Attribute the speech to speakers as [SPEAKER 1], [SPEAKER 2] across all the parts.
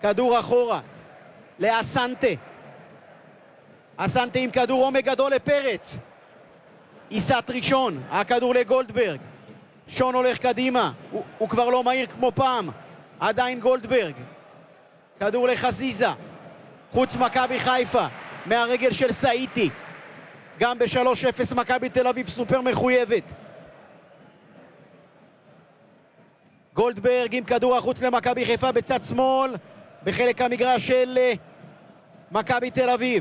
[SPEAKER 1] כדור אחורה לאסנטה. אסנטה עם כדור עומק גדול לפרץ. עיסת ראשון, הכדור לגולדברג. שון הולך קדימה, הוא כבר לא מהיר כמו פעם. עדיין גולדברג. כדור לחזיזה. חוץ מכבי חיפה, מהרגל של סאיטי. גם ב-3-0 מכבי תל אביב סופר מחויבת. גולדברג עם כדור החוץ למכבי חיפה בצד שמאל, בחלק המגרש של מכבי תל אביב.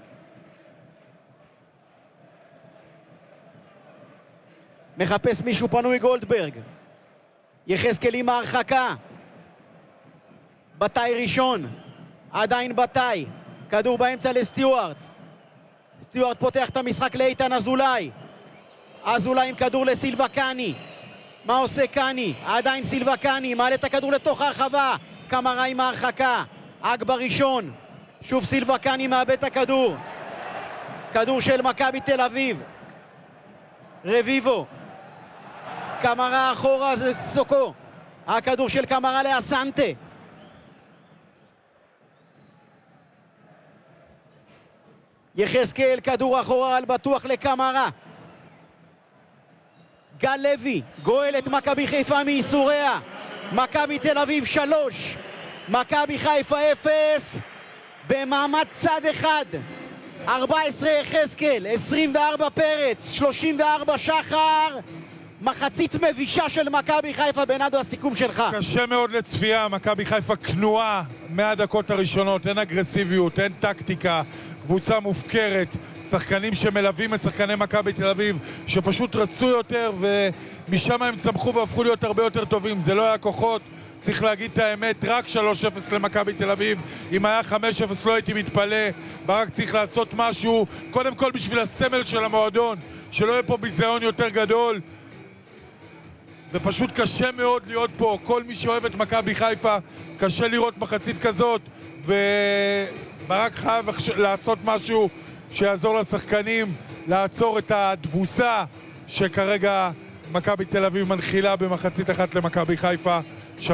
[SPEAKER 1] מחפש מישהו פנוי גולדברג. יחזקאל עם ההרחקה. בתאי ראשון, עדיין בתאי. כדור באמצע לסטיוארט. סטיוארט פותח את המשחק לאיתן אזולאי. אזולאי עם כדור לסילבה קאני. מה עושה קאני? עדיין סילבה קאני, מעלה את הכדור לתוך הרחבה. קמרה עם ההרחקה. אגבר ראשון. שוב סילבה קאני מאבד את הכדור. כדור של מכבי תל אביב. רביבו. קמרה אחורה, זה סוקו. הכדור של קמרה לאסנטה. יחזקאל, כדור אחורה על בטוח לקמרה. גל לוי גואל את מכבי חיפה מייסוריה. מכבי תל אביב 3, מכבי חיפה 0, במעמד צד אחד. 14 יחזקאל, 24 פרץ, 34 שחר. מחצית מבישה של מכבי חיפה. בנאדו, הסיכום שלך.
[SPEAKER 2] קשה מאוד לצפייה, מכבי חיפה כנועה מהדקות הראשונות, אין אגרסיביות, אין טקטיקה, קבוצה מופקרת, שחקנים שמלווים את שחקני מכבי תל אביב שפשוט רצו יותר ומשם הם צמחו והפכו להיות הרבה יותר טובים. זה לא היה כוחות, צריך להגיד את האמת, רק 3-0 למכבי תל אביב. אם היה 5-0 לא הייתי מתפלא. ברק צריך לעשות משהו קודם כל בשביל הסמל של המועדון, שלא יהיה פה ביזיון יותר גדול. ופשוט קשה מאוד להיות פה, כל מי שאוהב את מכבי חיפה קשה לראות מחצית כזאת, וברק חייב לעשות משהו שיעזור לשחקנים לעצור את הדבוסה שכרגע מכבי תל אביב מנחילה במחצית אחת למכבי חיפה 3-0.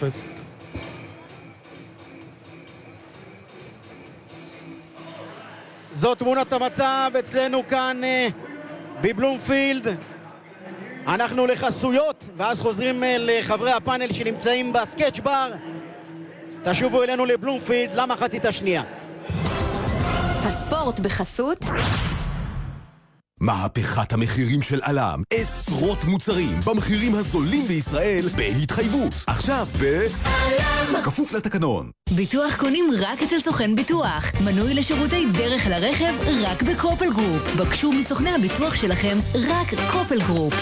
[SPEAKER 1] זאת תמונת המצב אצלנו כאן בבלומפילד. אנחנו לחסויות, ואז חוזרים לחברי הפאנל שנמצאים בסקץ' בר. תשובו אלינו לבלומפילד למחצית השנייה.
[SPEAKER 3] הספורט בחסות
[SPEAKER 4] מהפכת המחירים של אלם, עשרות מוצרים במחירים הזולים בישראל בהתחייבות. עכשיו באלם, כפוף לתקנון.
[SPEAKER 3] ביטוח קונים רק אצל סוכן ביטוח. מנוי לשירותי דרך לרכב רק בקופל גרופ. בקשו מסוכני הביטוח שלכם רק קופל גרופ.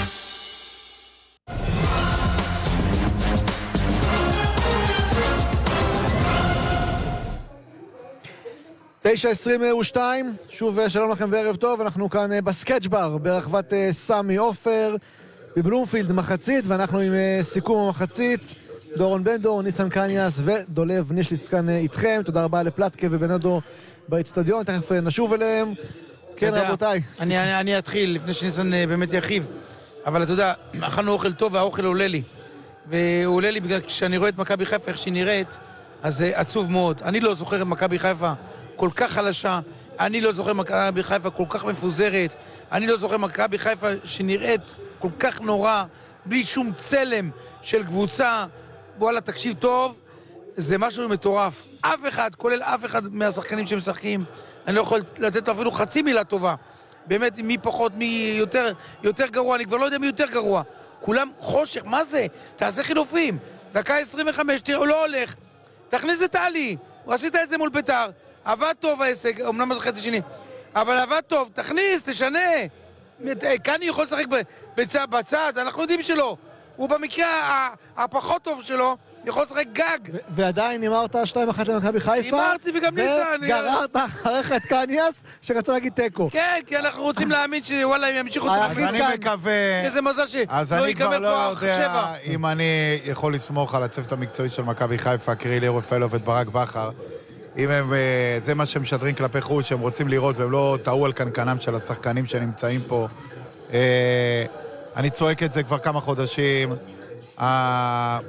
[SPEAKER 5] תשע 22, שוב שלום לכם וערב טוב. אנחנו כאן בסקץ' בר ברחבת סמי עופר בבלומפילד מחצית, ואנחנו עם סיכום המחצית. דורון בן דור, ניסן קניאס ודולב נישליס כאן איתכם. תודה רבה לפלטקה ובנדו באצטדיון, תכף נשוב אליהם. כן רבותיי,
[SPEAKER 6] אני אתחיל לפני שניסן באמת ירחיב, אבל אתה יודע, אכלנו אוכל טוב והאוכל עולה לי, והוא עולה לי בגלל כשאני רואה את מכבי חיפה איך שהיא נראית, אז זה עצוב מאוד. אני לא זוכר את מכבי חיפה כל כך חלשה, אני לא זוכר מכבי חיפה כל כך מפוזרת, אני לא זוכר מכבי חיפה שנראית כל כך נורא, בלי שום צלם של קבוצה. וואלה, תקשיב טוב, זה משהו מטורף. אף אחד, כולל אף אחד מהשחקנים שמשחקים, אני לא יכול לתת לו אפילו חצי מילה טובה. באמת, מי פחות, מי יותר גרוע, אני כבר לא יודע מי יותר גרוע. כולם חושך, מה זה? תעשה חילופים. דקה 25, תראו, לא הולך. תכניס את טלי, עשית את זה מול בית"ר. עבד טוב העסק, אמנם זה חצי שני, אבל עבד טוב, תכניס, תשנה. קני יכול לשחק בצד, אנחנו יודעים שלא. הוא במקרה הפחות טוב שלו, יכול לשחק גג.
[SPEAKER 5] ועדיין אמרת 2-1 למכבי חיפה.
[SPEAKER 6] אמרתי וגם ניסן.
[SPEAKER 5] וגררת אחריך את קניאס שרצה להגיד טקו.
[SPEAKER 6] כן, כי אנחנו רוצים להאמין שוואלה, הם ימשיכו את
[SPEAKER 7] אז אני מקווה...
[SPEAKER 6] איזה מזל שלא ייגמר פה 7.
[SPEAKER 7] אז אני כבר לא יודע אם אני יכול לסמוך על הצוות המקצועי של מכבי חיפה, קרי ליאור רפאלוב ואת ברק בכר. אם הם, זה מה שהם משדרים כלפי חוץ, שהם רוצים לראות והם לא טעו על קנקנם של השחקנים שנמצאים פה. אני צועק את זה כבר כמה חודשים.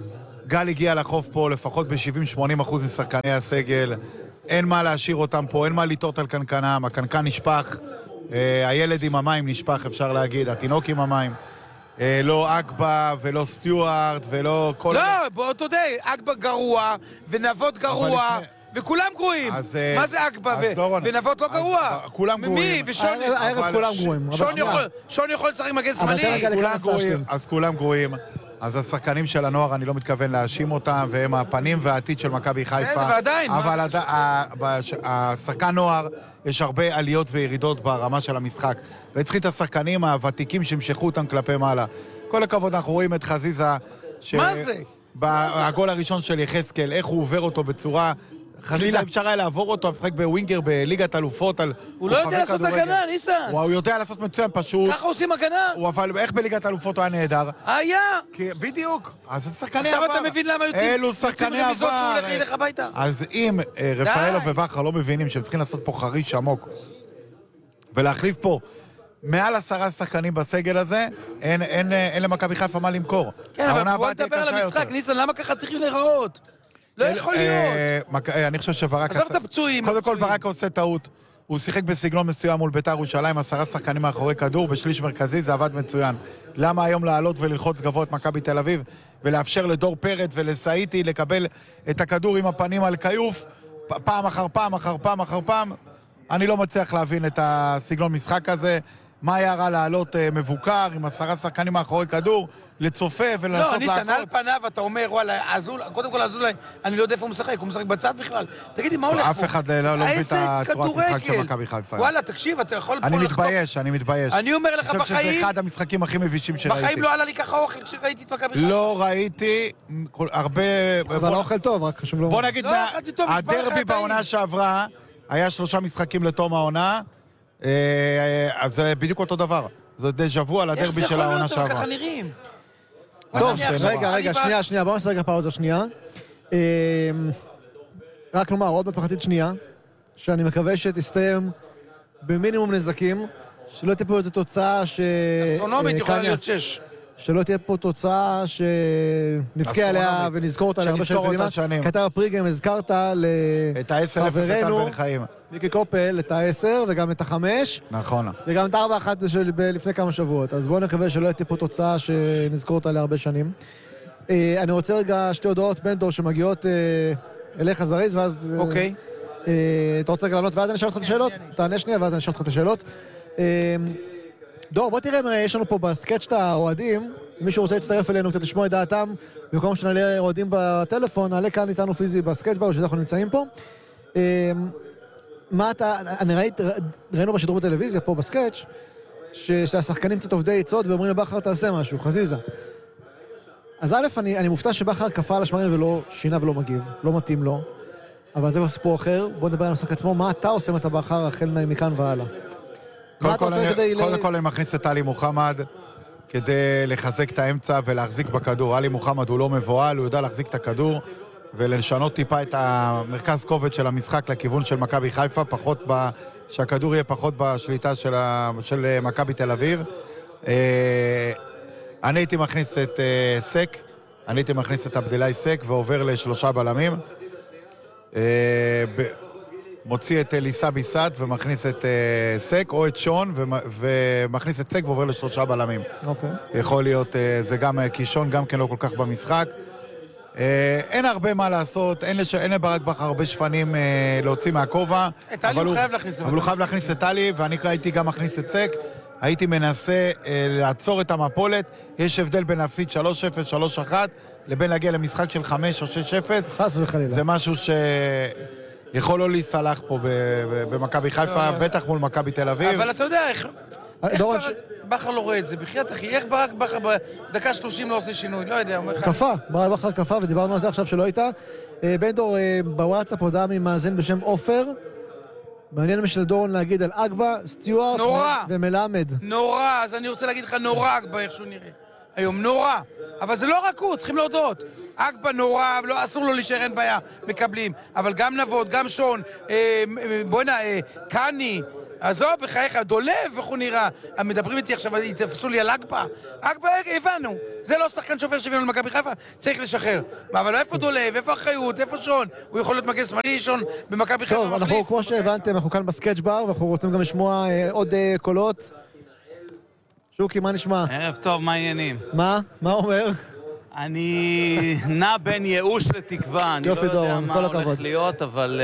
[SPEAKER 7] גל הגיע לחוף פה לפחות ב-70-80% משחקני הסגל. אין מה להשאיר אותם פה, אין מה לטעות על קנקנם, הקנקן נשפך, הילד עם המים נשפך, אפשר להגיד, התינוק עם המים. לא אגבה ולא סטיוארט ולא כל...
[SPEAKER 6] לא, בוא תודה, אגבה גרוע ונבות גרוע וכולם גרועים. מה זה אגבה ונבות לא גרוע?
[SPEAKER 7] כולם גרועים.
[SPEAKER 6] מי? ושון...
[SPEAKER 5] הערב כולם גרועים.
[SPEAKER 6] שון יכול לשחק מגן שמאלי?
[SPEAKER 7] אז כולם גרועים. אז השחקנים של הנוער, אני לא מתכוון להאשים אותם, והם הפנים והעתיד של מכבי חיפה.
[SPEAKER 6] זה ועדיין.
[SPEAKER 7] אבל השחקן נוער, יש הרבה עליות וירידות ברמה של המשחק. וצריכים את השחקנים הוותיקים שמשכו אותם כלפי מעלה. כל הכבוד, אנחנו רואים את חזיזה,
[SPEAKER 6] מה זה?
[SPEAKER 7] הגול הראשון של יחזקאל, איך הוא עובר אותו בצורה... חזיזה אפשר היה לעבור אותו, משחק בווינגר בליגת אלופות.
[SPEAKER 6] הוא לא יודע לעשות הגנה, ניסן.
[SPEAKER 7] הוא יודע לעשות מצוין, פשוט.
[SPEAKER 6] ככה עושים הגנה.
[SPEAKER 7] אבל איך בליגת אלופות הוא היה נהדר?
[SPEAKER 6] היה.
[SPEAKER 7] בדיוק. אז זה שחקני עבר.
[SPEAKER 6] עכשיו אתה מבין למה
[SPEAKER 7] אלו שחקני
[SPEAKER 6] רמיזות שהוא
[SPEAKER 7] עבר.
[SPEAKER 6] הולך לילך הביתה.
[SPEAKER 7] אז אם רפאלו ובכר לא מבינים שהם צריכים לעשות פה חריש עמוק ולהחליף פה מעל 10 שחקנים בסגל הזה, אין למכבי חיפה מה למכור.
[SPEAKER 6] כן, אבל בוא נדבר על המשחק. ניסן, למה ככה צריכים להיראות? לא יכול להיות.
[SPEAKER 7] אני חושב שברק...
[SPEAKER 6] עזוב את הפצועים.
[SPEAKER 7] קודם כל ברק עושה טעות. הוא שיחק בסגנון מסוים מול בית"ר ירושלים, 10 שחקנים מאחורי כדור, בשליש מרכזי, זה עבד מצוין. למה היום לעלות וללחוץ גבוה את מכבי תל אביב, ולאפשר לדור פרץ ולסאיטי לקבל את הכדור עם הפנים על קיוף, פעם אחר פעם אחר פעם אחר פעם? אני לא מצליח להבין את הסגנון משחק הזה. מה היה רע לעלות מבוקר עם 10 שחקנים מאחורי כדור, לצופה ולנסות
[SPEAKER 6] להכות? לא, ניסן, על פניו אתה אומר, וואלה, קודם כל אזולאי, אני לא יודע איפה הוא משחק, הוא משחק בצד בכלל. תגידי, מה הולך פה?
[SPEAKER 7] אף אחד לא מבין את הצורת משחק של מכבי חיפה.
[SPEAKER 6] וואלה, תקשיב, אתה יכול פה
[SPEAKER 7] לחטוף. אני מתבייש.
[SPEAKER 6] אני אומר לך,
[SPEAKER 7] בחיים... אני חושב שזה אחד המשחקים הכי מבישים שראיתי.
[SPEAKER 6] בחיים לא עלה לי ככה אוכל כשראיתי את מכבי חיפה.
[SPEAKER 7] לא ראיתי הרבה...
[SPEAKER 5] אבל אוכל טוב, רק חשוב
[SPEAKER 7] בוא נגיד, הדרבי בעונה שעברה, היה 3 משחקים לתום העונה, אז זה בדיוק אותו דבר. זה דז'ה-וו על הדרבי של העונה שעברה.
[SPEAKER 6] איך זה יכול להיות? ככה נראים.
[SPEAKER 5] טוב, רגע, שנייה, בואו נעשה רגע פאוזה שנייה. רק לומר, עוד מחצית שנייה, שאני מקווה שתסתיים במינימום נזקים, שלא תהיה פה איזו תוצאה
[SPEAKER 6] אסטרונומית יכולה להיות 6.
[SPEAKER 5] שלא תהיה פה תוצאה שנבכה עליה ונזכור אותה להרבה שנים. כתב הפריגם, הזכרת לחברנו מיקי קופל, את ה-10 וגם את ה-5.
[SPEAKER 7] נכון.
[SPEAKER 5] וגם את 4-1 לפני כמה שבועות. אז בואו נקווה שלא תהיה פה תוצאה שנזכור אותה להרבה שנים. אני רוצה רגע 2 הודעות בנדור שמגיעות אליך זריז, ואז...
[SPEAKER 6] אוקיי.
[SPEAKER 5] אתה רוצה לענות ואז אני אשאל אותך את השאלות? תענה שנייה ואז אני אשאל אותך את השאלות. דור, בוא תראה, יש לנו פה בסקאץ' את האוהדים, אם מישהו רוצה להצטרף אלינו קצת לשמוע את דעתם, במקום שנעלה אוהדים בטלפון, נעלה כאן איתנו פיזי בסקאץ' בר, שאנחנו נמצאים פה. מה אתה, ראינו בשידור בטלוויזיה פה בסקאץ', שהשחקנים קצת עובדי יצוד ואומרים לבחר תעשה משהו, חזיזה. אז א', אני מופתע שבחר קפא על השמרים ולא שינה ולא מגיב, לא מתאים לו, אבל זה סיפור אחר. בוא נדבר על המשחק עצמו, מה אתה עושה עם את הבחר החל מכאן והלאה?
[SPEAKER 7] קודם כל אני מכניס את עלי מוחמד כדי לחזק את האמצע ולהחזיק בכדור. עלי מוחמד הוא לא מבועל, הוא יודע להחזיק את הכדור ולשנות טיפה את המרכז כובד של המשחק לכיוון של מכבי חיפה, שהכדור יהיה פחות בשליטה של מכבי תל אביב. אני הייתי מכניס את סק, אני הייתי מכניס את עבדילאי סק ועובר ל3 בלמים. מוציא את אליסה ביסט ומכניס את סק או את שון ומכניס את סק ועובר ל3 בלמים.
[SPEAKER 5] אוקיי.
[SPEAKER 7] יכול להיות, זה גם, כי שון גם כן לא כל כך במשחק. אין הרבה מה לעשות, אין לברק בכר הרבה שפנים להוציא מהכובע.
[SPEAKER 6] את טלי הוא חייב להכניס.
[SPEAKER 7] אבל הוא חייב להכניס את טלי, ואני הייתי גם מכניס את סק. הייתי מנסה לעצור את המפולת. יש הבדל בין להפסיד 3-0, 3-1, לבין להגיע למשחק של 5 או 6-0.
[SPEAKER 5] חס וחלילה.
[SPEAKER 7] זה משהו יכול לא להסלח פה במכבי חיפה, בטח מול מכבי תל אביב.
[SPEAKER 6] אבל אתה יודע איך בכר לא רואה את זה, בחייאת אחי, איך ברק בכר בדקה 30 לא עושה שינוי, לא יודע.
[SPEAKER 5] קפה, ברק בכר קפה, ודיברנו על זה עכשיו שלא הייתה. בנדור, בוואטסאפ הודעה ממאזין בשם עופר, מעניין משל דורון להגיד על אגבה, סטיוארט ומלמד.
[SPEAKER 6] נורא, אז אני רוצה להגיד לך נורא אגבה, איך שהוא נראה. היום נורא, אבל זה לא רק הוא, צריכים להודות. אגבה נורא, אסור לו להישאר, אין בעיה, מקבלים. אבל גם נבות, גם שון, בוא'נה, קני, עזוב, בחייך, דולב, איך הוא נראה? מדברים איתי עכשיו, תפסו לי על אגבה. אגבה, הבנו. זה לא שחקן שופר שוויון למכבי חיפה, צריך לשחרר. אבל איפה דולב, איפה אחריות, איפה שון? הוא יכול להיות מגן שמאלי, שון במכבי חיפה
[SPEAKER 5] טוב, אנחנו, כמו שהבנתם, אנחנו כאן בסקץ' בר, ואנחנו רוצים גם לשמוע עוד קולות. שוקי, מה נשמע?
[SPEAKER 8] ערב טוב, מה העניינים?
[SPEAKER 5] מה? מה אומר?
[SPEAKER 8] אני נע בין ייאוש לתקווה, אני לא יודע מה הולך להיות, אבל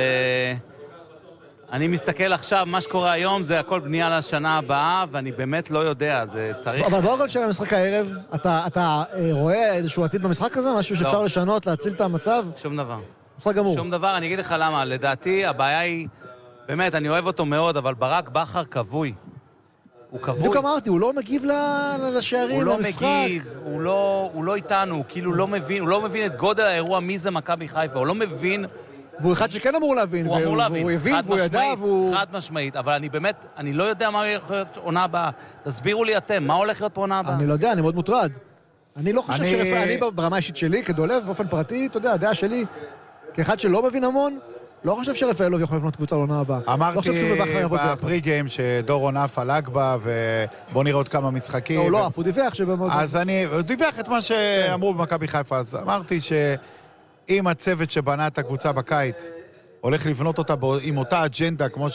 [SPEAKER 8] אני מסתכל עכשיו, מה שקורה היום זה הכל בנייה לשנה הבאה, ואני באמת לא יודע, זה צריך...
[SPEAKER 5] אבל בואו של המשחק הערב, אתה רואה איזשהו עתיד במשחק הזה? משהו שאפשר לשנות, להציל את המצב?
[SPEAKER 8] שום דבר.
[SPEAKER 5] משחק גמור.
[SPEAKER 8] שום דבר, אני אגיד לך למה, לדעתי הבעיה היא, באמת, אני אוהב אותו מאוד, אבל ברק בכר כבוי. הוא כבוי.
[SPEAKER 5] בדיוק אמרתי, הוא לא מגיב לשערים, למשחק.
[SPEAKER 8] הוא לא מגיב, הוא לא איתנו, הוא כאילו לא מבין את גודל האירוע, מי זה מכבי חיפה, הוא לא מבין...
[SPEAKER 5] והוא אחד שכן אמור להבין,
[SPEAKER 8] הוא אמור להבין,
[SPEAKER 5] והוא הבין, והוא ידע, והוא...
[SPEAKER 8] חד משמעית, אבל אני באמת, אני לא יודע מה הולך להיות עונה הבאה. תסבירו לי אתם, מה הולך להיות פה עונה הבאה?
[SPEAKER 5] אני לא יודע, אני מאוד מוטרד. אני לא חושב אני ברמה האישית שלי, כדולב, באופן פרטי, אתה יודע, הדעה שלי, כאחד שלא מבין המון, לא חושב שרפאלוב יכול לבנות קבוצה לעונה הבאה.
[SPEAKER 7] אמרתי בפרי גיים שדורון עף על אגבה, ובוא נראה עוד כמה משחקים.
[SPEAKER 5] הוא לא עף, הוא דיווח שבמוד...
[SPEAKER 7] אז הוא דיווח את מה שאמרו במכבי חיפה, אז אמרתי שאם הצוות שבנה את הקבוצה בקיץ, הולך לבנות אותה עם אותה אג'נדה, כמו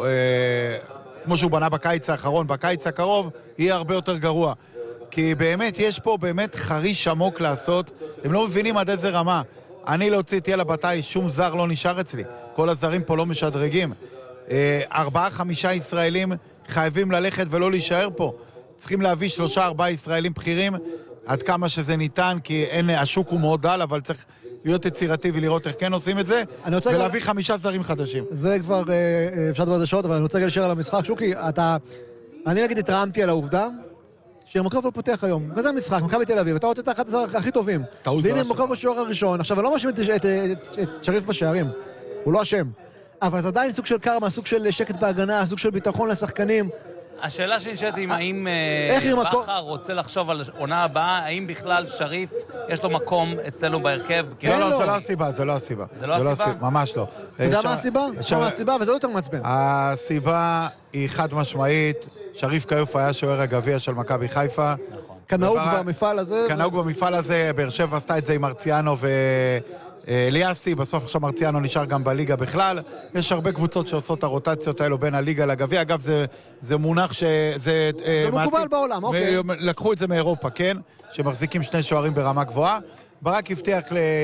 [SPEAKER 7] שהוא בנה בקיץ האחרון, בקיץ הקרוב, יהיה הרבה יותר גרוע. כי באמת, יש פה באמת חריש עמוק לעשות, הם לא מבינים עד איזה רמה. אני להוציא את יאללה בתאי, שום זר לא נשאר אצלי. כל הזרים פה לא משדרגים. 4-5 ישראלים חייבים ללכת ולא להישאר פה. צריכים להביא 3-4 ישראלים בכירים, עד כמה שזה ניתן, כי השוק הוא מאוד דל, אבל צריך להיות יצירתי ולראות איך כן עושים את זה, ולהביא 5 זרים חדשים.
[SPEAKER 5] זה כבר אפשר לדבר על זה שעות, אבל אני רוצה להישאר על המשחק. שוקי, אני נגיד התרעמתי על העובדה, שמקרובו פותח היום, וזה המשחק, מכבי תל אביב, אתה רוצה את האחד הכי טובים. והנה מקרובו שוער הראשון, עכשיו אני לא מאשים את שריף בשערים, הוא לא אשם. אבל זה עדיין סוג של קרמה, סוג של שקט בהגנה, סוג של ביטחון לשחקנים.
[SPEAKER 8] השאלה שנשאלת היא האם בכר רוצה לחשוב על עונה הבאה, האם בכלל שריף יש לו מקום אצלנו בהרכב?
[SPEAKER 7] לא, זה לא הסיבה, זה לא הסיבה.
[SPEAKER 8] זה לא הסיבה?
[SPEAKER 7] ממש לא.
[SPEAKER 5] אתה יודע מה הסיבה? מה הסיבה, וזה לא יותר מעצבן.
[SPEAKER 7] הסיבה היא חד משמעית, שריף קיוף היה שוער הגביע של מכבי חיפה.
[SPEAKER 5] כנהוג במפעל הזה.
[SPEAKER 7] כנהוג במפעל הזה, באר שבע עשתה את זה עם מרציאנו אליאסי, בסוף עכשיו מרציאנו נשאר גם בליגה בכלל. יש הרבה קבוצות שעושות את הרוטציות האלו בין הליגה לגביע. אגב, זה מונח שזה...
[SPEAKER 5] זה מקובל בעולם, אוקיי.
[SPEAKER 7] לקחו את זה מאירופה, כן? שמחזיקים 2 שוערים ברמה גבוהה. ברק הבטיח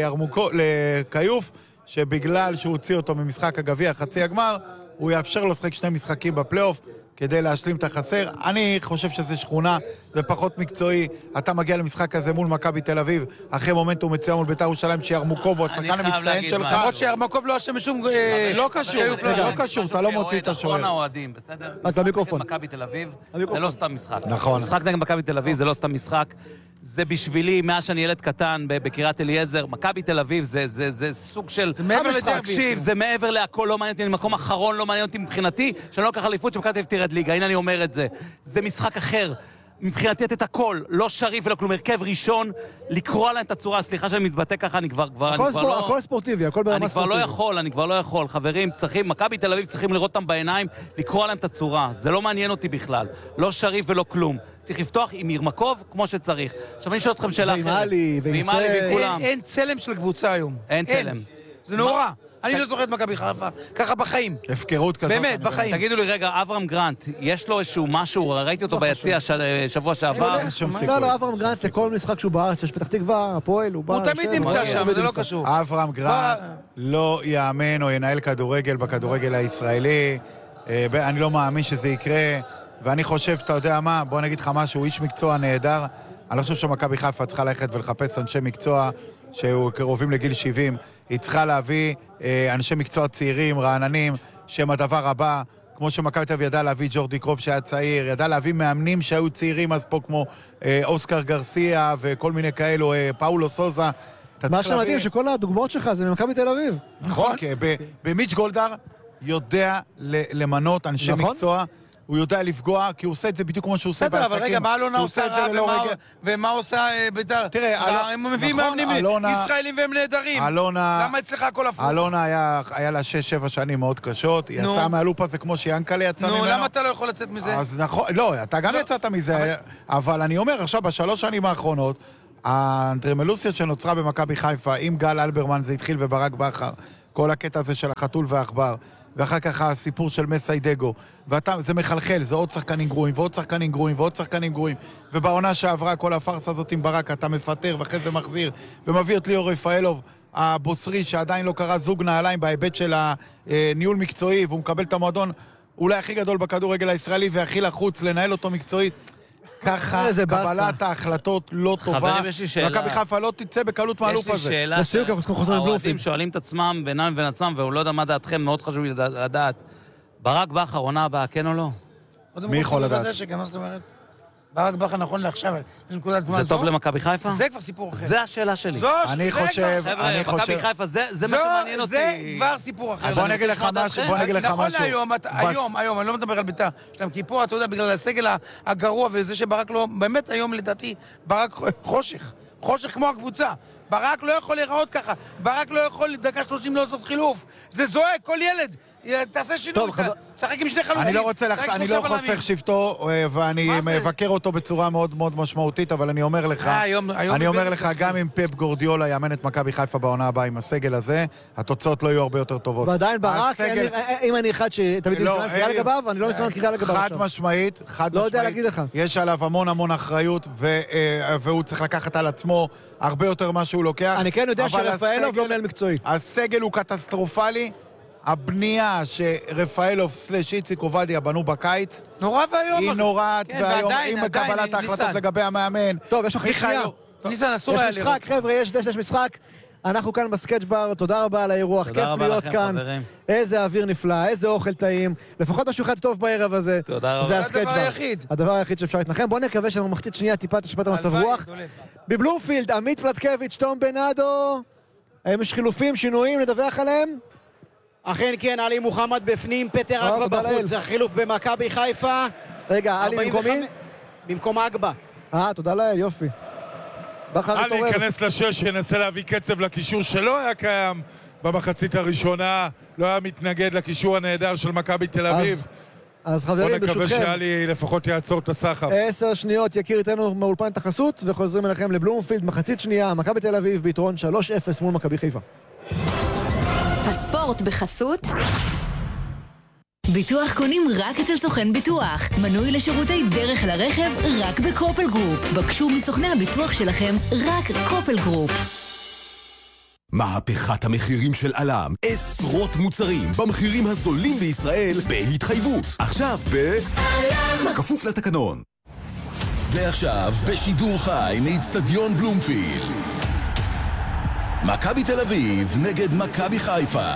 [SPEAKER 7] לקיוף, שבגלל שהוא הוציא אותו ממשחק הגביע, חצי הגמר, הוא יאפשר לו לשחק 2 משחקים בפלייאוף, כדי להשלים את החסר. אני חושב שזה שכונה, זה פחות מקצועי. אתה מגיע למשחק הזה מול מכבי תל אביב, אחרי מומנטום מצוין מול בית"ר ירושלים, שירמוקוב הוא השחקן המצטיין שלך.
[SPEAKER 6] למרות שירמוקוב לא אשם משום...
[SPEAKER 7] לא קשור, אתה לא מוציא את השוער.
[SPEAKER 8] אחרון האוהדים, בסדר?
[SPEAKER 5] אז למיקרופון.
[SPEAKER 8] מכבי תל אביב, זה לא סתם משחק.
[SPEAKER 7] נכון.
[SPEAKER 8] משחק נגד מכבי תל אביב זה לא סתם משחק. זה בשבילי, מאז שאני ילד קטן בקריית אליעזר, מכבי תל אביב זה סוג של...
[SPEAKER 6] זה מעבר לדרבי.
[SPEAKER 8] תקשיב, זה מעבר להכל, לא מעניין אותי, מקום אחרון לא מעניין אותי מבחינתי, שאני לא אקח אליפות שמכבי תל אביב תרד ליגה, הנה אני אומר את זה. זה משחק אחר. מבחינתי את הכל, לא שריף ולא כלום, הרכב ראשון, לקרוא להם את הצורה, סליחה שאני מתבטא ככה, אני כבר לא...
[SPEAKER 5] הכל ספורטיבי, הכל ברמה ספורטיבי.
[SPEAKER 8] אני כבר לא יכול, חברים, מכבי תל אביב צריכים לראות אותם בעיניים, לקרוא להם את הצורה, זה לא מעניין אותי בכלל, לא שריף ולא כלום. צריך לפתוח עם ירמקוב כמו שצריך. עכשיו אני שואל אתכם שאלה אחרת.
[SPEAKER 5] ועם עלי, ועם
[SPEAKER 6] כולם. אין צלם של קבוצה היום.
[SPEAKER 8] אין צלם.
[SPEAKER 6] זה נורא. אני לא זוכר את מכבי חיפה, ככה בחיים.
[SPEAKER 7] הפקרות כזאת.
[SPEAKER 6] באמת, בחיים.
[SPEAKER 8] תגידו לי רגע, אברהם גרנט, יש לו איזשהו משהו, ראיתי אותו ביציע שבוע שעבר.
[SPEAKER 5] לא, אברהם גרנט לכל משחק שהוא בארץ, יש פתח תקווה, הפועל, הוא
[SPEAKER 6] תמיד נמצא שם, זה לא קשור.
[SPEAKER 7] אברהם גרנט לא יאמן או ינהל כדורגל בכדורגל הישראלי. אני לא מאמין שזה יקרה, ואני חושב, אתה יודע מה, בוא נגיד לך משהו, הוא איש מקצוע נהדר. אני לא חושב שמכבי חיפה צריכה ללכת ולחפש אנשי מקצוע שהוא קרובים לגיל 70. היא צריכה להביא אנשי מקצוע צעירים, רעננים, שהם הדבר הבא, כמו שמכבי תל אביב ידע להביא ג'ורדי קרוב שהיה צעיר, ידע להביא מאמנים שהיו צעירים אז פה כמו אוסקר גרסיה וכל מיני כאלו, פאולו סוזה.
[SPEAKER 5] מה שמדהים שכל הדוגמאות שלך זה ממכבי תל אביב.
[SPEAKER 7] נכון, במיץ' גולדהר יודע למנות אנשי מקצוע, הוא יודע לפגוע, כי הוא עושה את זה בדיוק כמו שהוא עושה
[SPEAKER 6] בסדר,
[SPEAKER 7] בעסקים.
[SPEAKER 6] אבל רגע, מה אלונה עושה רע ומה עושה בית"ר?
[SPEAKER 7] תראה,
[SPEAKER 6] הם מביאים מאמנים ישראלים והם נהדרים. למה אצלך הכל הפוך?
[SPEAKER 7] אלונה היה לה 6-7 שנים מאוד קשות, היא יצאה מהלופ הזה כמו שיאנקלה יצא ממנו.
[SPEAKER 6] נו, למה אתה לא יכול לצאת מזה?
[SPEAKER 7] אז נכון, לא, אתה גם יצאת מזה, אבל אני אומר עכשיו, בשלוש שנים האחרונות, האנדרמלוסיה שנוצרה במכבי חיפה, עם גל אלברמן זה התחיל וברק בכר, כל הקטע הזה של החתול והעכבר, ואחר כך הסיפור של מסיידגו, זה מחלחל, זה עוד שחקנים גרועים, ועוד שחקנים גרועים, ועוד שחקנים גרועים, ובעונה שעברה כל הפרסה הזאת עם ברק, אתה מפטר ואחרי זה מחזיר, ומביא את ליאור רפאלוב, הבוסרי, שעדיין לא קרא זוג נעליים בהיבט של הניהול מקצועי, והוא מקבל את המועדון אולי הכי גדול בכדורגל הישראלי, והכי לחוץ לנהל אותו מקצועית. ככה קבלת ההחלטות לא טובה.
[SPEAKER 8] חברים, יש לי שאלה.
[SPEAKER 7] מכבי חיפה לא תצא בקלות מהלופ הזה.
[SPEAKER 8] יש לי שאלה שהאוהדים שואלים את עצמם בינם ובין עצמם, והוא לא יודע מה דעתכם, מאוד חשוב לדעת. ברק בכר עונה הבאה, כן או לא?
[SPEAKER 7] מי יכול לדעת?
[SPEAKER 6] מה זאת אומרת? ברק בכר נכון לעכשיו, לנקודת זמן זו.
[SPEAKER 8] זה טוב למכבי חיפה?
[SPEAKER 6] זה כבר סיפור אחר.
[SPEAKER 8] זה השאלה שלי.
[SPEAKER 7] אני חושב...
[SPEAKER 8] חבר'ה, מכבי חיפה, זה מה שמעניין אותי.
[SPEAKER 6] זה כבר סיפור אחר.
[SPEAKER 7] בוא נגיד לך משהו.
[SPEAKER 6] נכון להיום, היום, אני לא מדבר על בית"ר, שלהם, כי פה, אתה יודע, בגלל הסגל הגרוע וזה שברק לא... באמת היום, לדעתי, ברק חושך כמו הקבוצה. ברק לא יכול להיראות ככה. ברק לא יכול דקה 30 לא לעשות חילוף. זה זועק, כל ילד. תעשה שינוי, שחק עם שני חלוצים.
[SPEAKER 7] אני לא חוסך שבטו, ואני מבקר אותו בצורה מאוד מאוד משמעותית, אבל אני אומר לך, גם אם פפ גורדיולה יאמן את מכבי חיפה בעונה הבאה עם הסגל הזה, התוצאות לא יהיו הרבה יותר טובות.
[SPEAKER 5] ועדיין ברק, אם אני אחד שתמיד מסמן קריאה לגביו, אני לא מסמן קריאה לגביו עכשיו.
[SPEAKER 7] חד משמעית,
[SPEAKER 5] לא יודע להגיד לך.
[SPEAKER 7] יש עליו המון אחריות, והוא צריך לקחת על עצמו הרבה יותר מה שהוא לוקח.
[SPEAKER 5] אני כן יודע שרפאלוב לא מנהל מקצועי.
[SPEAKER 7] הסגל הוא קטסטרופלי. הבנייה שרפאלוב סלש איציק עובדיה בנו בקיץ
[SPEAKER 6] נורא והיום
[SPEAKER 7] היא נוראת והיום עם קבלת ההחלטות לגבי המאמן.
[SPEAKER 5] טוב, יש מחצית שנייה.
[SPEAKER 6] ניסן, אסור היה לראות.
[SPEAKER 5] יש משחק, חבר'ה, יש משחק. אנחנו כאן בסקטשבר, תודה רבה על האירוח, כיף להיות כאן. איזה אוויר נפלא, איזה אוכל טעים. לפחות משהו אחד טוב בערב הזה.
[SPEAKER 8] תודה רבה.
[SPEAKER 5] זה הסקטשבר. הדבר היחיד שאפשר להתנחם. בואו נקווה שאנחנו מחצית שנייה טיפה תשפט המצב רוח. בבלומפילד, עמית פלטקביץ', תום בנאדו. האם יש חילופים, שינויים, נדווח עליהם?
[SPEAKER 1] אכן כן, עלי מוחמד בפנים, פטר אגבה בחוץ, זה החילוף במכבי חיפה.
[SPEAKER 5] רגע, עלי במקומי?
[SPEAKER 1] במקום אגבה.
[SPEAKER 5] תודה לאל, יופי.
[SPEAKER 2] עלי ייכנס לשש, ינסה להביא קצב לקישור שלא היה קיים במחצית הראשונה, לא היה מתנגד לקישור הנהדר של מכבי תל אביב.
[SPEAKER 5] אז חברים, ברשותכם.
[SPEAKER 2] בוא נקווה שעלי לפחות יעצור את הסחף.
[SPEAKER 5] 10 שניות יכיר איתנו מאולפן תחסות, וחוזרים אליכם לבלומפילד, מחצית שנייה, מכבי תל אביב ביתרון 3-0 מול מכבי חיפה.
[SPEAKER 3] הספורט בחסות ביטוח קונים רק אצל סוכן ביטוח. מנוי לשירותי דרך לרכב רק בקופל גרופ. בקשו מסוכני הביטוח שלכם רק קופל גרופ.
[SPEAKER 4] מהפכת המחירים של אלם, עשרות מוצרים במחירים הזולים בישראל בהתחייבות. עכשיו באלם, כפוף לתקנון. ועכשיו בשידור חי מאצטדיון בלומפילד, מכבי תל אביב נגד מכבי חיפה.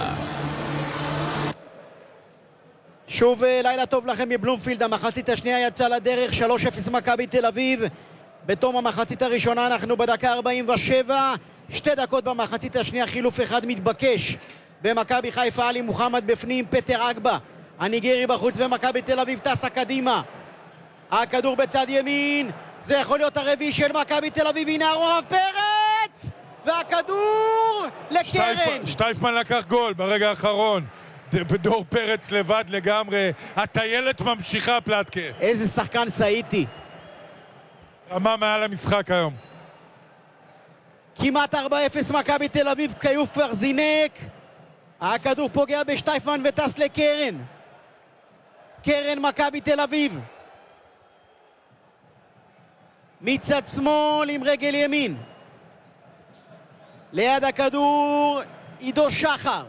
[SPEAKER 1] שוב לילה טוב לכם מבלומפילד, המחצית השנייה יצאה לדרך, 3-0 מכבי תל אביב. בתום המחצית הראשונה אנחנו בדקה 47, 2 דקות במחצית השנייה, חילוף אחד מתבקש במכבי חיפה, עלי מוחמד בפנים, פטר אגבה הניגרי בחוץ ומכבי תל אביב טסה קדימה. הכדור בצד ימין, זה יכול להיות הרביעי של מכבי תל אביב, הנה הרוב פרץ והכדור לקרן.
[SPEAKER 2] שטייפמן לקח גול ברגע האחרון, דור פרץ לבד לגמרי, הטיילת ממשיכה פלטקה.
[SPEAKER 1] איזה שחקן סעיתי,
[SPEAKER 2] רמה מעל המשחק היום.
[SPEAKER 1] כמעט 4-0 מכבי תל אביב, קיוף כבר זינק, הכדור פוגע בשטייפמן וטס לקרן. קרן מכבי תל אביב מצד שמאל עם רגל ימין, ליד הכדור עידו שחר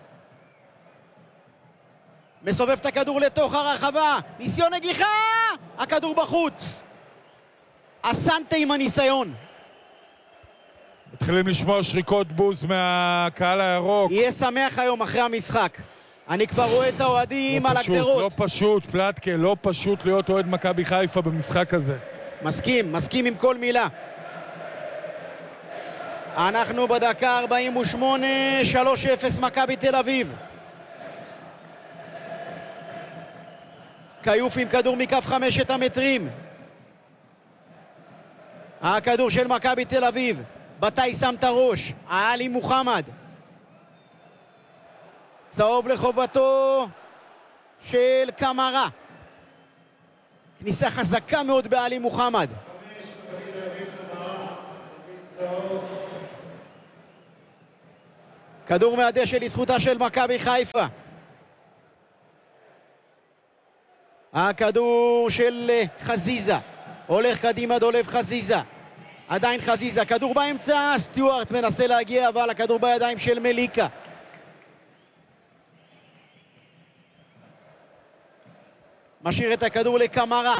[SPEAKER 1] מסובב את הכדור לתוך הרחבה, ניסיון נגיחה, הכדור בחוץ. אסנטה עם הניסיון.
[SPEAKER 2] מתחילים לשמוע שריקות בוז מהקהל הירוק.
[SPEAKER 1] יהיה שמח היום אחרי המשחק. אני כבר רואה את האוהדים על הגדרות.
[SPEAKER 2] לא פשוט, פלטקה, לא פשוט להיות אוהד מכבי חיפה במשחק הזה.
[SPEAKER 1] מסכים עם כל מילה. אנחנו בדקה 48, 3-0 מכבי תל אביב. כיוף עם כדור מכף 5 המטרים. הכדור של מכבי תל אביב. בתי שם את הראש. עלי מוחמד. צהוב לחובתו של קמרה. כניסה חזקה מאוד בעלי מוחמד. כדור מהדשא לזכותה של מכבי חיפה. הכדור של חזיזה. הולך קדימה, דולב חזיזה. עדיין חזיזה, כדור באמצע, סטיוארט מנסה להגיע, אבל הכדור בידיים של מליקה. משאיר את הכדור לקמרה.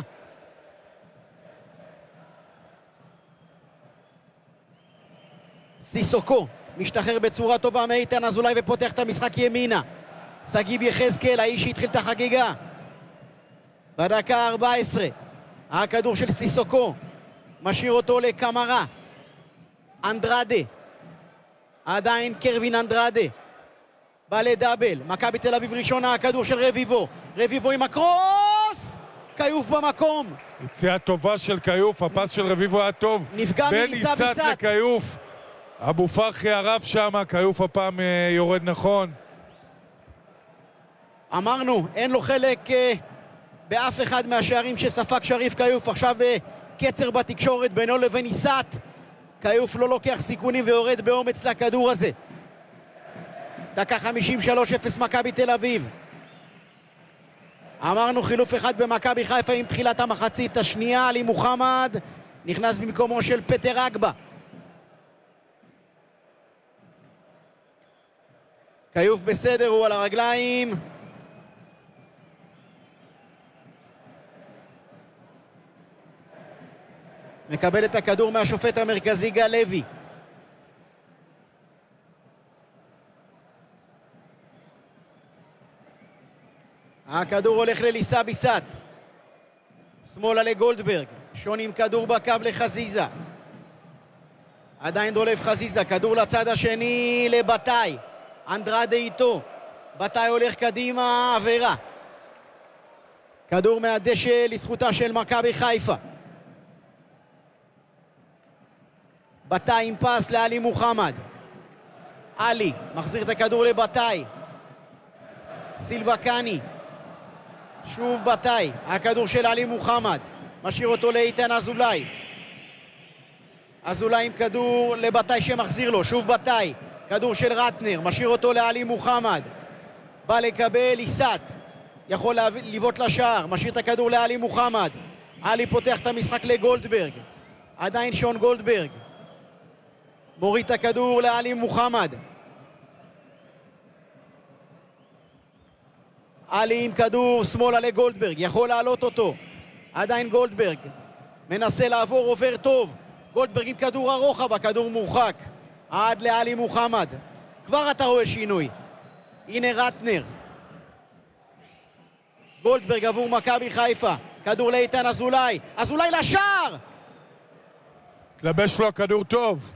[SPEAKER 1] סיסוקו משתחרר בצורה טובה מאיתן אזולאי ופותח את המשחק ימינה. סגיב יחזקאל, האיש שהתחיל את החגיגה. בדקה 14. הכדור של סיסוקו. משאיר אותו לקמרה. אנדרדה. עדיין קרווין אנדרדה. בא לדאבל. מכבי תל אביב ראשונה, הכדור של רביבו. רביבו עם הקרוס! כיוף במקום.
[SPEAKER 2] יציאה טובה של כיוף, הפס של רביבו היה טוב.
[SPEAKER 1] נפגע מניסה
[SPEAKER 2] בין איסת לכיוף. אבו פרחי הרב שם, כיוף הפעם יורד נכון.
[SPEAKER 1] אמרנו, אין לו חלק באף אחד מהשערים שספק שריף כיוף. עכשיו קצר בתקשורת בינו לבין איסת. כיוף לא לוקח סיכונים ויורד באומץ לכדור הזה. דקה 53-0 מכבי תל אביב. אמרנו חילוף אחד במכבי חיפה עם תחילת המחצית השנייה. עלי מוחמד נכנס במקומו של פטר אגבה. כיוף בסדר, הוא על הרגליים. מקבל את הכדור מהשופט המרכזי גל לוי. הכדור הולך לליסה ביסת. שמאלה לגולדברג. שוני עם כדור בקו לחזיזה. עדיין דולב חזיזה. כדור לצד השני לבטאי. אנדרדה איתו. בטאי הולך קדימה, עבירה. כדור מהדשא לזכותה של מכבי חיפה. בטאי עם פס לעלי מוחמד. עלי מחזיר את הכדור לבטאי. סילבה קני. שוב בטאי. הכדור של עלי מוחמד. משאיר אותו לאיתן אזולאי. אזולאי עם כדור לבטאי שמחזיר לו. שוב בטאי. כדור של רטנר. משאיר אותו לעלי מוחמד. בא לקבל איסת. יכול לבעוט לשער. משאיר את הכדור לעלי מוחמד. עלי פותח את המשחק לגולדברג. עדיין שון גולדברג. מוריד את הכדור לעלי מוחמד. עלי עם כדור שמאלה לגולדברג. יכול לעלות אותו. עדיין גולדברג. מנסה לעבור, עובר טוב. גולדברג עם כדור ארוך, אבל הכדור מורחק. עד לעלי מוחמד. כבר אתה רואה שינוי. הנה רטנר. גולדברג עבור מכבי חיפה. כדור לאיתן אזולאי. אזולאי לשער!
[SPEAKER 2] תלבש לו כדור טוב.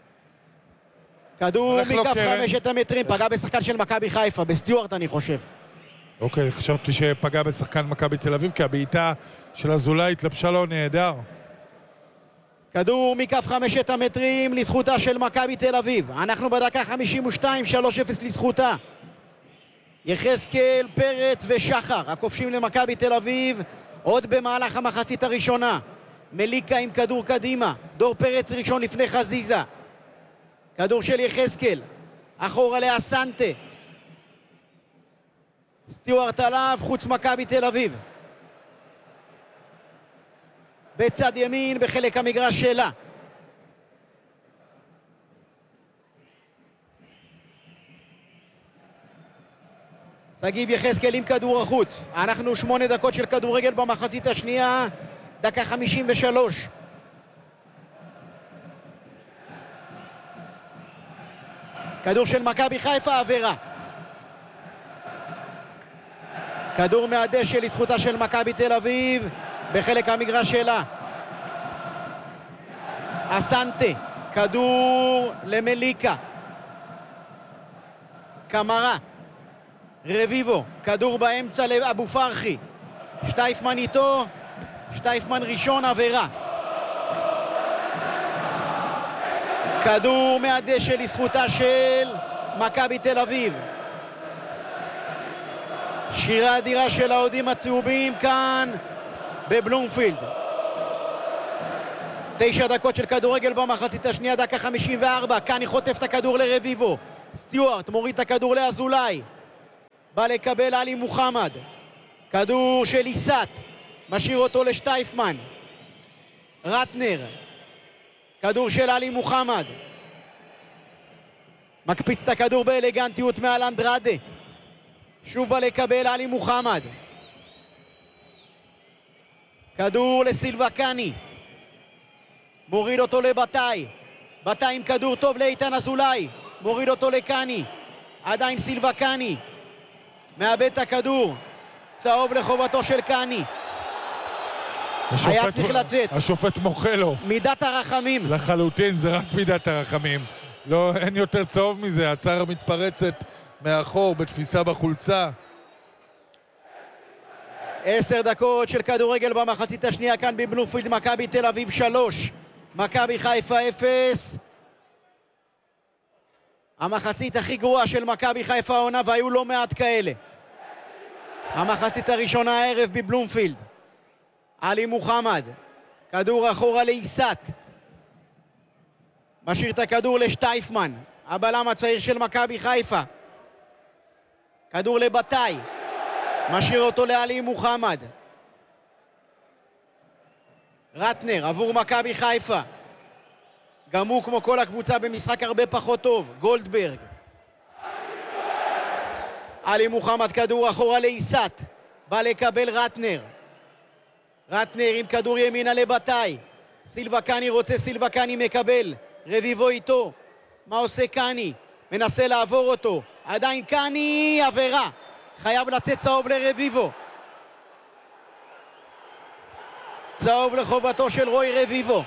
[SPEAKER 1] כדור מכף 5 המטרים. פגע בשחקן של מכבי חיפה. בסטיוארט אני חושב.
[SPEAKER 2] אוקיי, חשבתי שפגע בשחקן מכבי תל אביב, כי הבעיטה של אזולאי התלבשה לו נהדר.
[SPEAKER 1] כדור מכף 5 המטרים לזכותה של מכבי תל אביב. אנחנו בדקה 52, 3-0 לזכותה. יחזקאל, פרץ ושחר, הכובשים למכבי תל אביב, עוד במהלך המחצית הראשונה. מליקה עם כדור קדימה. דור פרץ ראשון לפני חזיזה. כדור של יחזקאל. אחורה לאסנטה. סטיוארט עליו, חוץ מכבי תל אביב. בצד ימין בחלק המגרש שלה. סגיב יחזקאל עם כדור החוץ. אנחנו 8 דקות של כדורגל במחצית השנייה. דקה 53. כדור של מכבי חיפה, עבירה. כדור מהדשא לזכותה של מכבי תל אביב בחלק המגרש שלה. אסנטה, כדור למליקה. קמרה. רביבו, כדור באמצע לאבו פרחי. שטייפמן איתו, שטייפמן ראשון, עבירה. כדור מהדשא לזכותה של מכבי תל אביב. שירה אדירה של האוהדים הצהובים כאן בבלומפילד. 9 דקות של כדורגל במחצית השנייה, דקה 54. קאני חוטף את הכדור לרביבו. סטיוארט מוריד את הכדור לאזולאי. בא לקבל עלי מוחמד. כדור של איסת. משאיר אותו לשטייפמן. רטנר. כדור של עלי מוחמד. מקפיץ את הכדור באלגנטיות מעל אנדרדה. שוב בא לקבל עלי מוחמד. כדור לסילבה קאני. מוריד אותו לבטאי. בטאי עם כדור טוב לאיתן אזולאי. מוריד אותו לקאני. עדיין סילבה קאני. מאבד את הכדור. צהוב לחובתו של קאני. היה צריך לצאת.
[SPEAKER 2] השופט מוחה לו.
[SPEAKER 1] מידת הרחמים.
[SPEAKER 2] לחלוטין, זה רק מידת הרחמים. לא, אין יותר צהוב מזה. הצער מתפרצת מאחור בתפיסה בחולצה.
[SPEAKER 1] 10 דקות של כדורגל במחצית השנייה כאן בבלומפילד. מכבי תל אביב 3, מכבי חיפה 0. המחצית הכי גרועה של מכבי חיפה העונה, והיו לא מעט כאלה. המחצית הראשונה הערב בבלומפילד. עלי מוחמד, כדור אחורה לאיסת. משאיר את הכדור לשטייפמן, הבלם הצעיר של מכבי חיפה. כדור לבטאי. משאיר אותו לעלי מוחמד. רטנר עבור מכבי חיפה. גם הוא כמו כל הקבוצה במשחק הרבה פחות טוב. גולדברג. עלי מוחמד, כדור אחורה לאיסת. בא לקבל רטנר. רטנר עם כדור ימינה לבטאי. סילבה קאני רוצה, סילבה קאני מקבל. רביבו איתו. מה עושה קאני? מנסה לעבור אותו. עדיין קאני, עבירה. חייב לצאת צהוב לרביבו. צהוב לחובתו של רוי רביבו.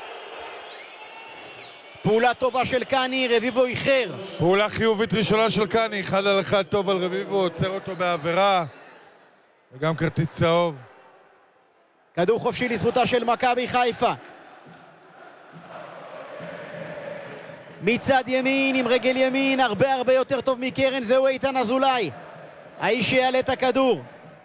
[SPEAKER 1] פעולה טובה של קאני, רביבו איחר.
[SPEAKER 2] פעולה חיובית ראשונה של קאני, 1-1 טוב על רביבו, עוצר אותו בעבירה. וגם כרטיס צהוב.
[SPEAKER 1] כדור חופשי לזכותה של מכבי חיפה. מצד ימין עם רגל ימין, הרבה יותר טוב מקרן, זהו איתן אזולאי. האיש שיעלה את הכדור.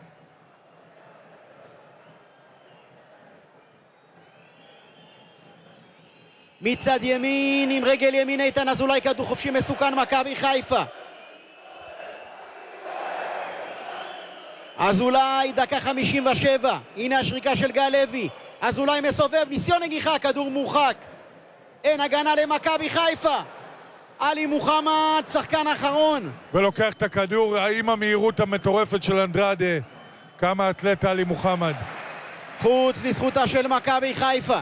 [SPEAKER 1] מצד ימין עם רגל ימין איתן אזולאי, כדור חופשי מסוכן מכבי חיפה. אזולאי, דקה 57. הנה השריקה של גל לוי. אזולאי מסובב, ניסיון נגיחה, כדור מורחק. אין הגנה למכבי חיפה. עלי מוחמד, שחקן אחרון.
[SPEAKER 2] ולוקח את הכדור עם המהירות המטורפת של אנדרדה. כמה אתלט עלי מוחמד.
[SPEAKER 1] חוץ לזכותה של מכבי חיפה.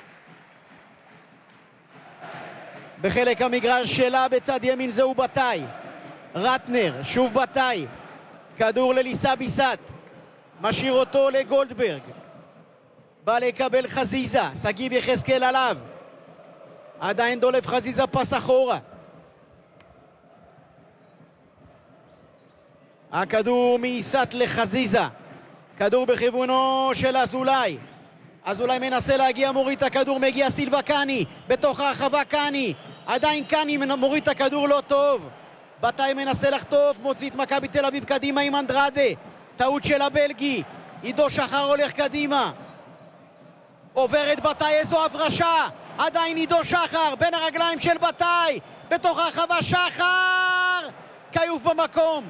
[SPEAKER 1] בחלק המגרש שלה בצד ימין זהו בטאי. רטנר, שוב בטאי. כדור לליסה ביסת. משאיר אותו לגולדברג. בא לקבל חזיזה. סגיב יחזקאל עליו. עדיין דולף חזיזה, פס אחורה. הכדור מאיסת לחזיזה. כדור בכיוונו של אזולאי. אזולאי מנסה להגיע, מוריד את הכדור, מגיע סילבה קאני. בתוך הרחבה קאני. עדיין קאני מוריד את הכדור לא טוב. בטאי מנסה לחטוף, מוציא את מכבי תל אביב קדימה עם אנדרדה. טעות של הבלגי. עידו שחר הולך קדימה. עוברת בטאי, איזו הברשה. עדיין עידו שחר בין הרגליים של בטאי. בתוך הרחבה שחר. קיוף במקום.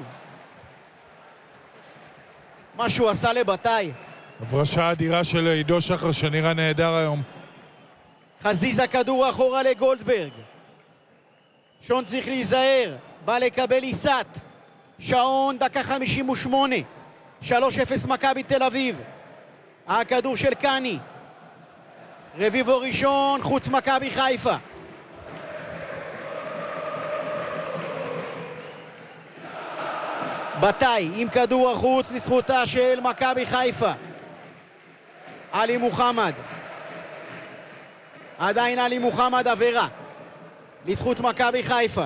[SPEAKER 1] מה שהוא עשה לבטאי.
[SPEAKER 2] הברשה אדירה של עידו שחר שנראה נהדר היום.
[SPEAKER 1] חזיזה, כדור אחורה לגולדברג. שון צריך להיזהר. בא לקבל איסת. שעון, דקה 58. 3-0 מכבי תל אביב. הכדור של קאני. רביבו ראשון, חוץ מכבי חיפה. בטאי עם כדור החוץ לזכותה של מכבי חיפה. עלי מוחמד. עדיין עלי מוחמד, עבירה לזכות מכבי חיפה.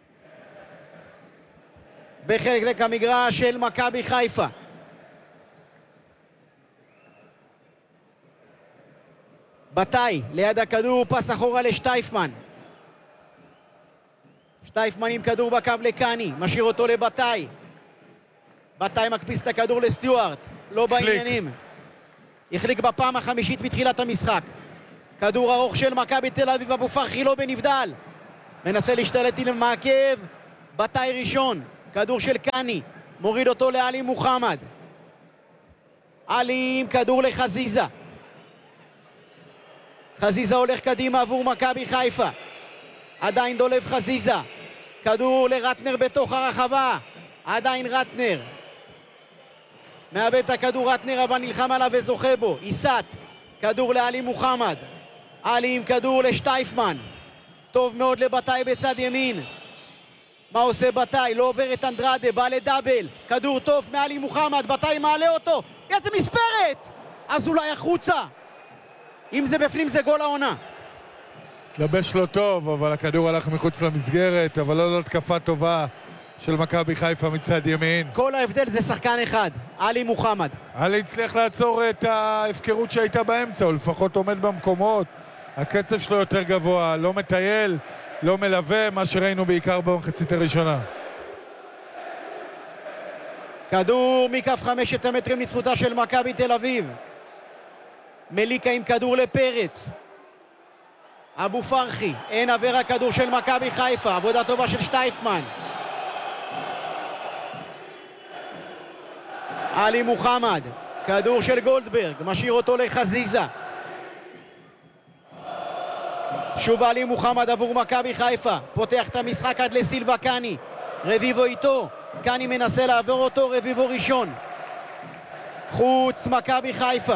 [SPEAKER 1] בחלק המגרש של מכבי חיפה. בתאי, ליד הכדור, פס אחורה לשטייפמן. שטייפמן עם כדור בקו לקני, משאיר אותו לבתאי. בתאי מקפיס את הכדור לסטיוארט, לא בעניינים. החליק בפעם החמישית מתחילת המשחק. כדור ארוך של מכבי תל אביב, אבו פרחי לא בנבדל. מנסה להשתלט עם מעקב, בתאי ראשון, כדור של קני, מוריד אותו לעלי מוחמד. עלי עם כדור לחזיזה. חזיזה הולך קדימה עבור מכבי חיפה. עדיין דולב חזיזה. כדור לרטנר בתוך הרחבה. עדיין רטנר. מאבד את הכדור רטנר, אבל נלחם עליו וזוכה בו. איסת. כדור לעלי מוחמד. עלי עם כדור לשטייפמן. טוב מאוד לבתאי בצד ימין. מה עושה בתאי? לא עובר את אנדרדה, בא לדאבל. כדור טוב מעלי מוחמד, בתאי מעלה אותו. איזה מספרת! אז אולי החוצה. אם זה בפנים זה גול העונה.
[SPEAKER 2] התלבש לא טוב, אבל הכדור הלך מחוץ למסגרת, אבל לא התקפה טובה של מכבי חיפה מצד ימין.
[SPEAKER 1] כל ההבדל זה שחקן אחד, עלי מוחמד.
[SPEAKER 2] עלי הצליח לעצור את ההפקרות שהייתה באמצע, הוא לפחות עומד במקומות. הקצב שלו יותר גבוה, לא מטייל, לא מלווה, מה שראינו בעיקר במחצית הראשונה.
[SPEAKER 1] כדור מכף 5 מטרים לזכותה של מכבי תל אביב. מליקה עם כדור לפרץ. אבו פרחי, אין עבירה, כדור של מכבי חיפה, עבודה טובה של שטייפמן. עלי מוחמד, כדור של גולדברג, משאיר אותו לחזיזה. שוב עלי מוחמד עבור מכבי חיפה, פותח את המשחק עד לסילבה קני. רביבו איתו, קני מנסה לעבור אותו, רביבו ראשון. חוץ מכבי חיפה.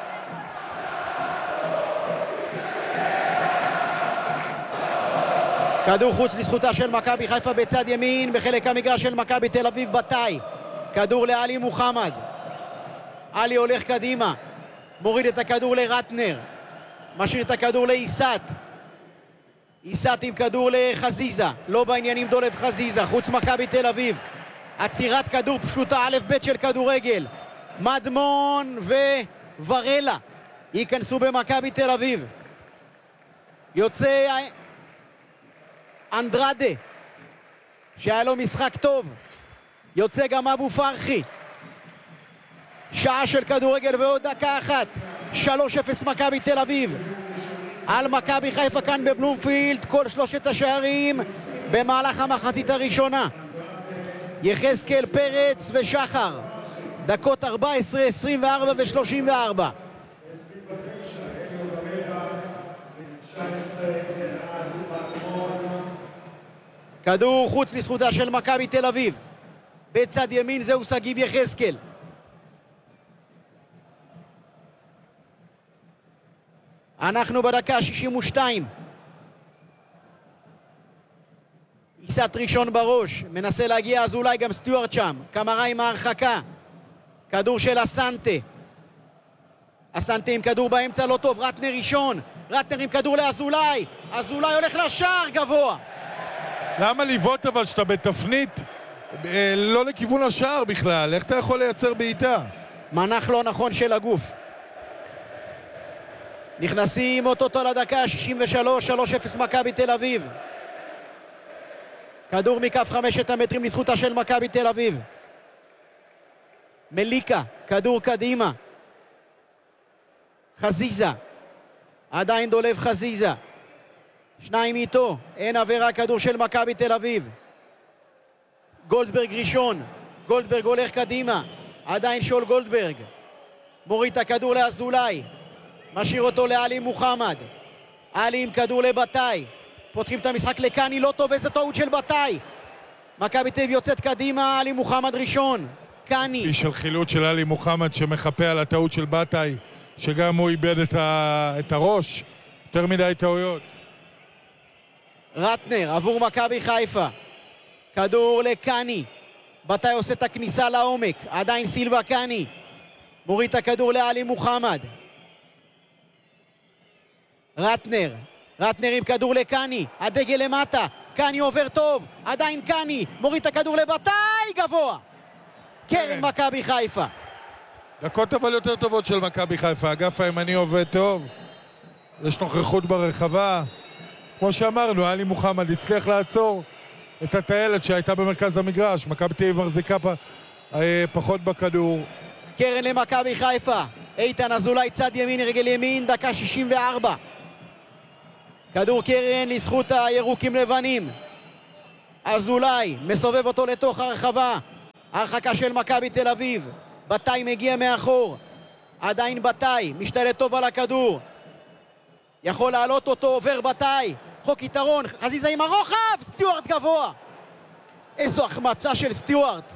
[SPEAKER 1] כדור חוץ לזכותה של מכבי חיפה בצד ימין, בחלק המגרש של מכבי תל אביב בתאי. כדור לעלי מוחמד. עלי הולך קדימה, מוריד את הכדור לרטנר, משאיר את הכדור לאיסת. איסת עם כדור לחזיזה, לא בעניינים דולב חזיזה, חוץ מכבי תל אביב. עצירת כדור פשוטה, א' ב' של כדורגל. מדמון וורלה ייכנסו במכבי תל אביב. יוצא אנדרדה, שהיה לו משחק טוב. יוצא גם אבו פרחי. שעה של כדורגל ועוד דקה אחת. 3-0 מכבי תל אביב. על מכבי חיפה כאן בבלומפילד, כל שלושת השערים במהלך המחצית הראשונה. יחזקאל, פרץ ושחר. דקות 14, 24 ו-34. כדור חוץ לזכותה של מכבי תל אביב. בצד ימין זהו סגיב יחזקאל. אנחנו בדקה 62. איסת ראשון בראש, מנסה להגיע אז אולי גם סטיוארט שם. קמרה עם ההרחקה. כדור של אסנטה. אסנטה עם כדור באמצע לא טוב, רטנר ראשון. רטנר עם כדור לאזולאי. אזולאי הולך לשער גבוה.
[SPEAKER 2] למה ליוות אבל שאתה בתפנית לא לכיוון השער בכלל? איך אתה יכול לייצר בעיטה?
[SPEAKER 1] מנח לא נכון של הגוף. נכנסים אותו לדקה 63, 3-0 מכבי תל אביב. כדור מכף 5 מטרים לזכותה של מכבי תל אביב. מליקה, כדור קדימה. חזיזה. עדיין דולב חזיזה. שניים איתו, אין עבירה, כדור של מכבי תל אביב. גולדברג ראשון. גולדברג הולך קדימה. עדיין שול גולדברג. מוריד את הכדור לאזולאי. משאיר אותו לעלי מוחמד. עלי עם כדור לבתאי. פותחים את המשחק לקני, לא טוב, איזה טעות של בתאי. מכבי תל אביב יוצאת קדימה, עלי מוחמד ראשון. קני.
[SPEAKER 2] איש של חילוט של עלי מוחמד שמחפה על הטעות של בתאי, שגם הוא איבד את הראש. יותר מדי טעויות.
[SPEAKER 1] רטנר עבור מכבי חיפה. כדור לקני. בתאי עושה את הכניסה לעומק. עדיין סילבה קני. מוריד את הכדור לעלי מוחמד. רטנר. רטנר עם כדור לקני. הדגל למטה. קני עובר טוב. עדיין קני. מוריד את הכדור לבתאי גבוה. קרן מכבי חיפה.
[SPEAKER 2] דקות אבל יותר טובות של מכבי חיפה. האגף הימני עובד טוב. יש נוכחות ברחבה. כמו שאמרנו, עלי מוחמד הצליח לעצור את הטיילת שהייתה במרכז המגרש. מכבי תל אביב מחזיקה פחות בכדור.
[SPEAKER 1] קרן למכבי חיפה. איתן אזולאי צד ימין, רגל ימין, דקה 64. כדור קרן לזכות הירוקים לבנים. אזולאי מסובב אותו לתוך הרחבה. הרחקה של מכבי תל אביב. בתאי מגיע מאחור. עדיין בתאי, משתלט טוב על הכדור. יכול לעלות אותו, עובר בתאי. חוק יתרון, חזיזה עם הרוחב, סטיוארט גבוה. איזו החמצה של סטיוארט.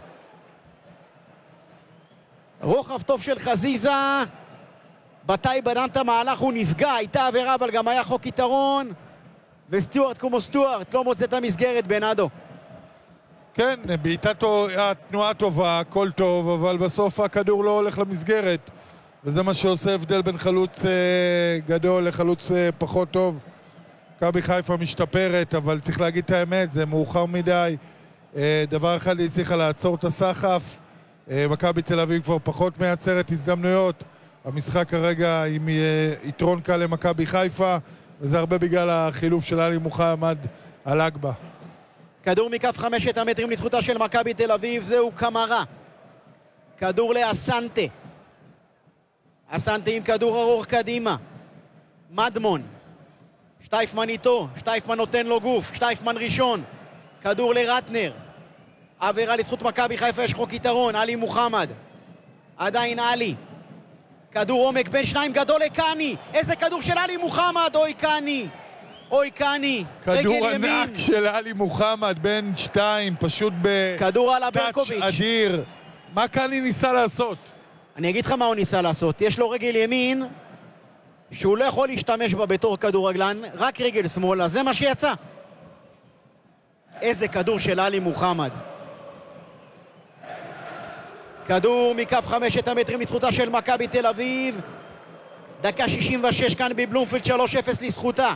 [SPEAKER 1] רוחב טוב של חזיזה. בתאי בנן את המהלך, הוא נפגע, הייתה עבירה, אבל גם היה חוק יתרון. וסטיוארט כמו סטיוארט, לא מוצא את המסגרת בנאדו.
[SPEAKER 2] כן, התנועה טובה, הכל טוב, אבל בסוף הכדור לא הולך למסגרת. וזה מה שעושה הבדל בין חלוץ גדול לחלוץ פחות טוב. מכבי חיפה משתפרת, אבל צריך להגיד את האמת, זה מאוחר מדי. דבר אחד היא צריכה לעצור את הסחף. מכבי תל אביב כבר פחות מייצרת הזדמנויות. המשחק כרגע עם יתרון קל למכבי חיפה, וזה הרבה בגלל החילוף של עלי מוחמד על אגבה.
[SPEAKER 1] כדור מכף 5 המטרים לזכותה של מכבי תל אביב, זהו קמרה. כדור לאסנטה. אסנטה עם כדור ארוך קדימה. מדמון. שטייפמן איתו, שטייפמן נותן לו גוף, שטייפמן ראשון. כדור לרטנר. עבירה לזכות מכבי חיפה, יש חוק יתרון, עלי מוחמד. עדיין עלי. כדור עומק בין שניים גדול לקני. איזה כדור של עלי מוחמד, אוי קני. אוי קני,
[SPEAKER 2] כדור ענק של עלי מוחמד בין שתיים, פשוט
[SPEAKER 1] כדור על
[SPEAKER 2] בטאץ'
[SPEAKER 1] אברקוביץ'.
[SPEAKER 2] אדיר. מה קני ניסה לעשות?
[SPEAKER 1] אני אגיד לך מה הוא ניסה לעשות. יש לו רגל ימין שהוא לא יכול להשתמש בה בתור כדורגלן, רק רגל שמאלה, זה מה שיצא. איזה כדור של עלי מוחמד. כדור מכף 5 המטרים לזכותה של מכבי תל אביב. דקה 66 כאן בבלומפילד, 3-0 לזכותה.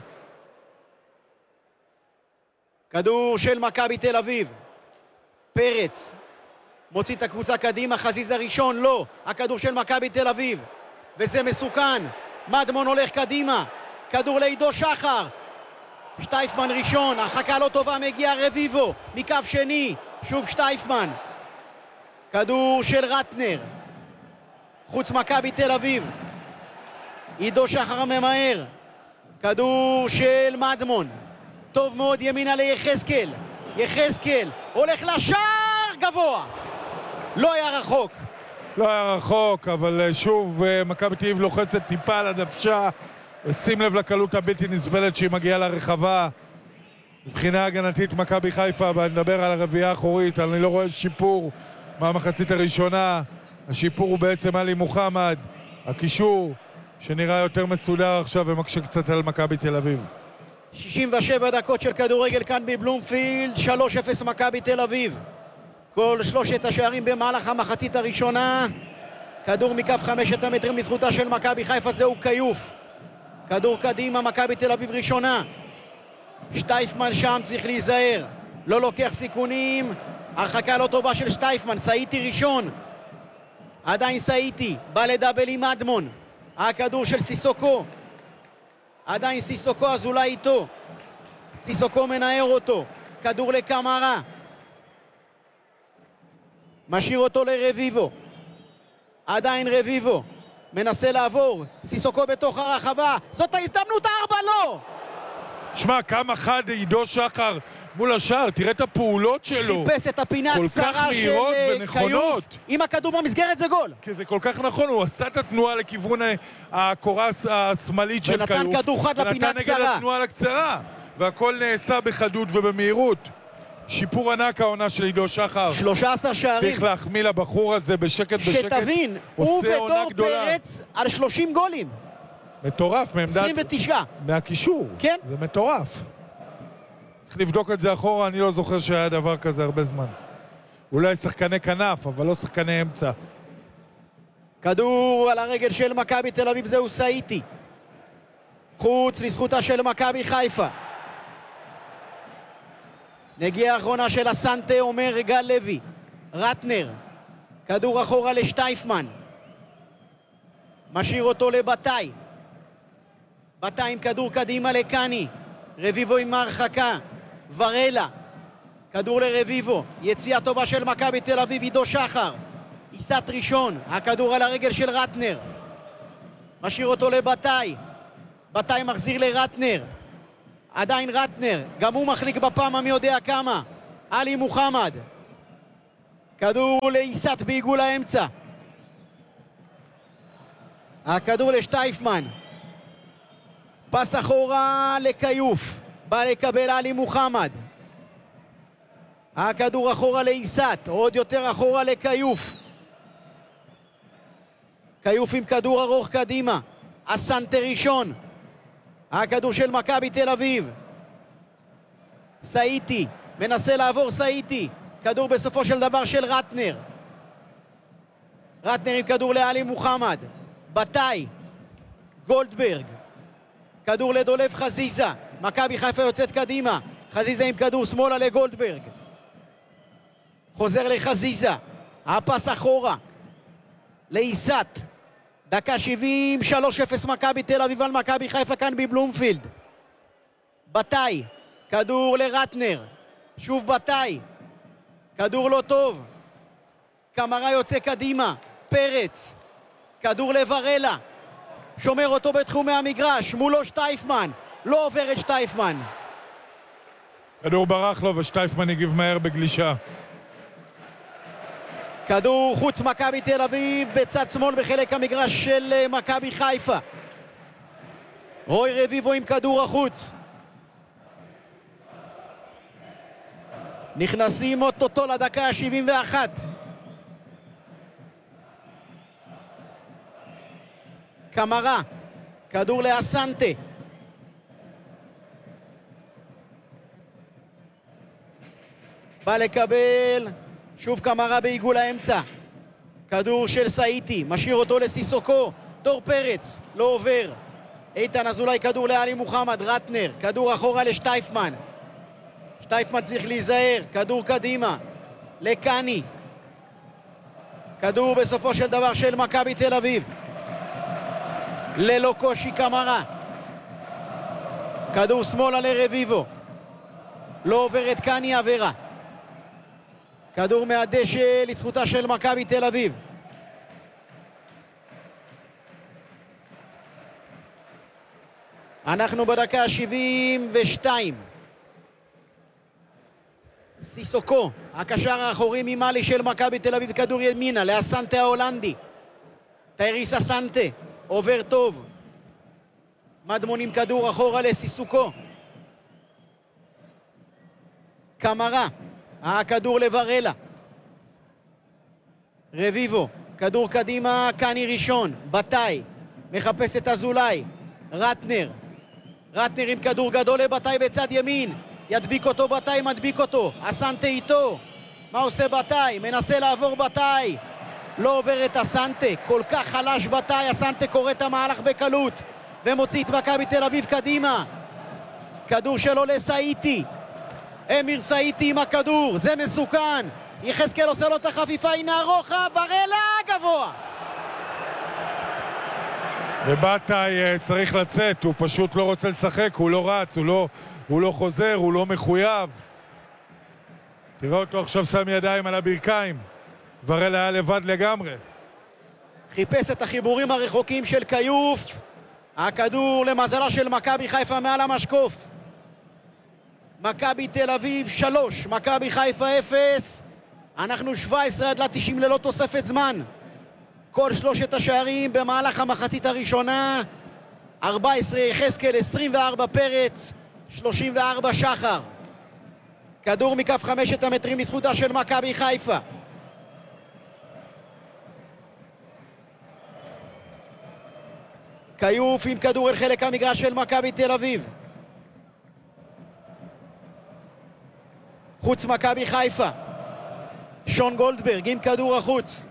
[SPEAKER 1] כדור של מכבי תל אביב. פרץ מוציא את הקבוצה קדימה, חזיזה ראשון, לא. הכדור של מכבי תל אביב. וזה מסוכן. מדמון הולך קדימה. כדור לעידו שחר. שטייפמן ראשון, הרחקה לא טובה, מגיע רביבו. מקו שני, שוב שטייפמן. כדור של רטנר. חוץ מכבי תל אביב. עידו שחר ממהר. כדור של מדמון. טוב מאוד ימינה ליחזקאל. יחזקאל הולך לשער גבוה. לא היה רחוק.
[SPEAKER 2] לא היה רחוק, אבל שוב מכבי תל אביב לוחצת טיפה על הנפשה. ושים לב לקלות הבלתי נסבלת שהיא מגיעה לרחבה. מבחינה הגנתית מכבי חיפה, ואני מדבר על הרביעייה האחורית, אני לא רואה שיפור מהמחצית הראשונה. השיפור הוא בעצם עלי מוחמד, הקישור שנראה יותר מסודר עכשיו ומקשה קצת על מכבי תל אביב.
[SPEAKER 1] 67 דקות של כדורגל כאן בבלומפילד, 3-0 מכבי תל אביב. כל שלושת השערים במהלך המחצית הראשונה. כדור מכף 5 המטרים לזכותה של מכבי חיפה, זהו קיוף. כדור קדימה, מכבי תל אביב ראשונה. שטייפמן שם, צריך להיזהר. לא לוקח סיכונים. הרחקה לא טובה של שטייפמן, סאיטי ראשון. עדיין סאיטי, בא לדאבל עם מדמון. הכדור של סיסוקו. עדיין סיסוקו, אז אולי איתו. סיסוקו מנער אותו. כדור לקמרה. משאיר אותו לרביבו. עדיין רביבו. מנסה לעבור. סיסוקו בתוך הרחבה. זאת ההזדמנות, 4 לא!
[SPEAKER 2] שמע, כמה חד עידו שחר מול השער, תראה את הפעולות שלו.
[SPEAKER 1] חיפש את הפינה הקצרה של קיוף. אם הכדור במסגרת זה גול.
[SPEAKER 2] כי זה כל כך נכון, הוא עשה את התנועה לכיוון הקורה השמאלית של קיוף.
[SPEAKER 1] ונתן כדור חד לפינה
[SPEAKER 2] ונתן
[SPEAKER 1] קצרה.
[SPEAKER 2] נגד התנועה לקצרה. והכל נעשה בחדות ובמהירות. שיפור ענק העונה של עידו שחר.
[SPEAKER 1] 13 שערים.
[SPEAKER 2] צריך להחמיא לבחור הזה בשקט.
[SPEAKER 1] שתבין, הוא ודור פרץ על 30 גולים.
[SPEAKER 2] מטורף, מעמדת...
[SPEAKER 1] 29.
[SPEAKER 2] מהקישור.
[SPEAKER 1] כן.
[SPEAKER 2] זה מטורף. צריך לבדוק את זה אחורה, אני לא זוכר שהיה דבר כזה הרבה זמן. אולי שחקני כנף, אבל לא שחקני אמצע.
[SPEAKER 1] כדור על הרגל של מכבי תל אביב, זהו סאיטי. חוץ לזכותה של מכבי חיפה. נגיעה האחרונה של הסנטה, אומר גל לוי. רטנר. כדור אחורה לשטייפמן. משאיר אותו לבטאי. בתה עם כדור קדימה לקני, רביבו עם ההרחקה, ורלה, כדור לרביבו, יציאה טובה של מכבי תל אביב, עידו שחר, עיסת ראשון, הכדור על הרגל של רטנר, משאיר אותו לבתי, בתי מחזיר לרטנר, עדיין רטנר, גם הוא מחליק בפעם המי יודע כמה, עלי מוחמד, כדור לעיסת בעיגול האמצע, הכדור לשטייפמן, פס אחורה לקיוף, בא לקבל עלי מוחמד, הכדור אחורה לעיסת, עוד יותר אחורה לקיוף, קיוף עם כדור ארוך קדימה, אסנטה ראשון, הכדור של מכבי תל אביב, סאיטי, מנסה לעבור סאיטי, כדור בסופו של דבר של רטנר, רטנר עם כדור לעלי מוחמד, בתי, גולדברג, כדור לדולב חזיזה, מכבי חיפה יוצאת קדימה, חזיזה עם כדור שמאלה לגולדברג, חוזר לחזיזה, הפס אחורה, לעיסת, דקה 70, 3-0 מכבי תל אביב על מכבי חיפה כאן בבלומפילד, בתי, כדור לרטנר, שוב בתי, כדור לא טוב, קמרה יוצא קדימה, פרץ, כדור לברלה, שומר אותו בתחומי המגרש, מולו שטייפמן, לא עובר את שטייפמן.
[SPEAKER 2] כדור ברח לו ושטייפמן הגיב מהר בגלישה.
[SPEAKER 1] כדור חוץ מכבי תל אביב בצד שמאל בחלק המגרש של מכבי חיפה. רוי רביבו עם כדור החוץ. נכנסים אותו לדקה ה-71. קמרה, כדור לאסנטה. בא לקבל, שוב קמרה בעיגול האמצע. כדור של סאיטי, משאיר אותו לסיסוקו. דור פרץ, לא עובר. איתן אזולאי, כדור לעלי מוחמד, רטנר, כדור אחורה לשטייפמן. שטייפמן צריך להיזהר, כדור קדימה, לקני. כדור בסופו של דבר של מכבי תל אביב. ללא קושי קמרה. כדור שמאלה לרביבו. לא עובר את קני עבירה. כדור מהדשא לזכותה של מכבי תל אביב. אנחנו בדקה ה-72. סיסוקו, הקשר האחורי ממאלי של מכבי תל אביב, כדור ימינה לאסנטה ההולנדי. טייריס אסנטה, עובר טוב. מדמון עם כדור אחורה לסיסוקו. קמרה, הכדור לברלה. רביבו, כדור קדימה, קני ראשון, בתי, מחפש את אזולאי, רטנר. רטנר עם כדור גדול לבתי בצד ימין, ידביק אותו בתי, מדביק אותו, אסנטה איתו. מה עושה בתי? מנסה לעבור בתי. לא עובר את אסנטה, כל כך חלש בתי, אסנטה קורא את המהלך בקלות ומוציא את מכבי תל אביב קדימה. כדור שלו לסאיטי. אמיר סאיטי עם הכדור, זה מסוכן. יחזקאל עושה לו את החפיפה, הנה הרוחב, ורלה גבוה.
[SPEAKER 2] ובתי צריך לצאת, הוא פשוט לא רוצה לשחק, הוא לא רץ, הוא לא חוזר, הוא לא מחויב. תראה אותו עכשיו שם ידיים על הברכיים. ורלה היה לבד לגמרי.
[SPEAKER 1] חיפש את החיבורים הרחוקים של קיוף. הכדור למזלה של מכבי חיפה מעל המשקוף. מכבי תל אביב 3, מכבי חיפה 0. אנחנו 17 עד ל-90 ללא תוספת זמן. כל שלושת השערים במהלך המחצית הראשונה. 14 יחזקאל, 24 פרץ, 34 שחר. כדור מכף 5 המטרים לזכותה של מכבי חיפה. קיוף עם כדור אל חלק המגרש של מכבי תל אביב. חוץ מכבי חיפה. שון גולדברג עם כדור החוץ.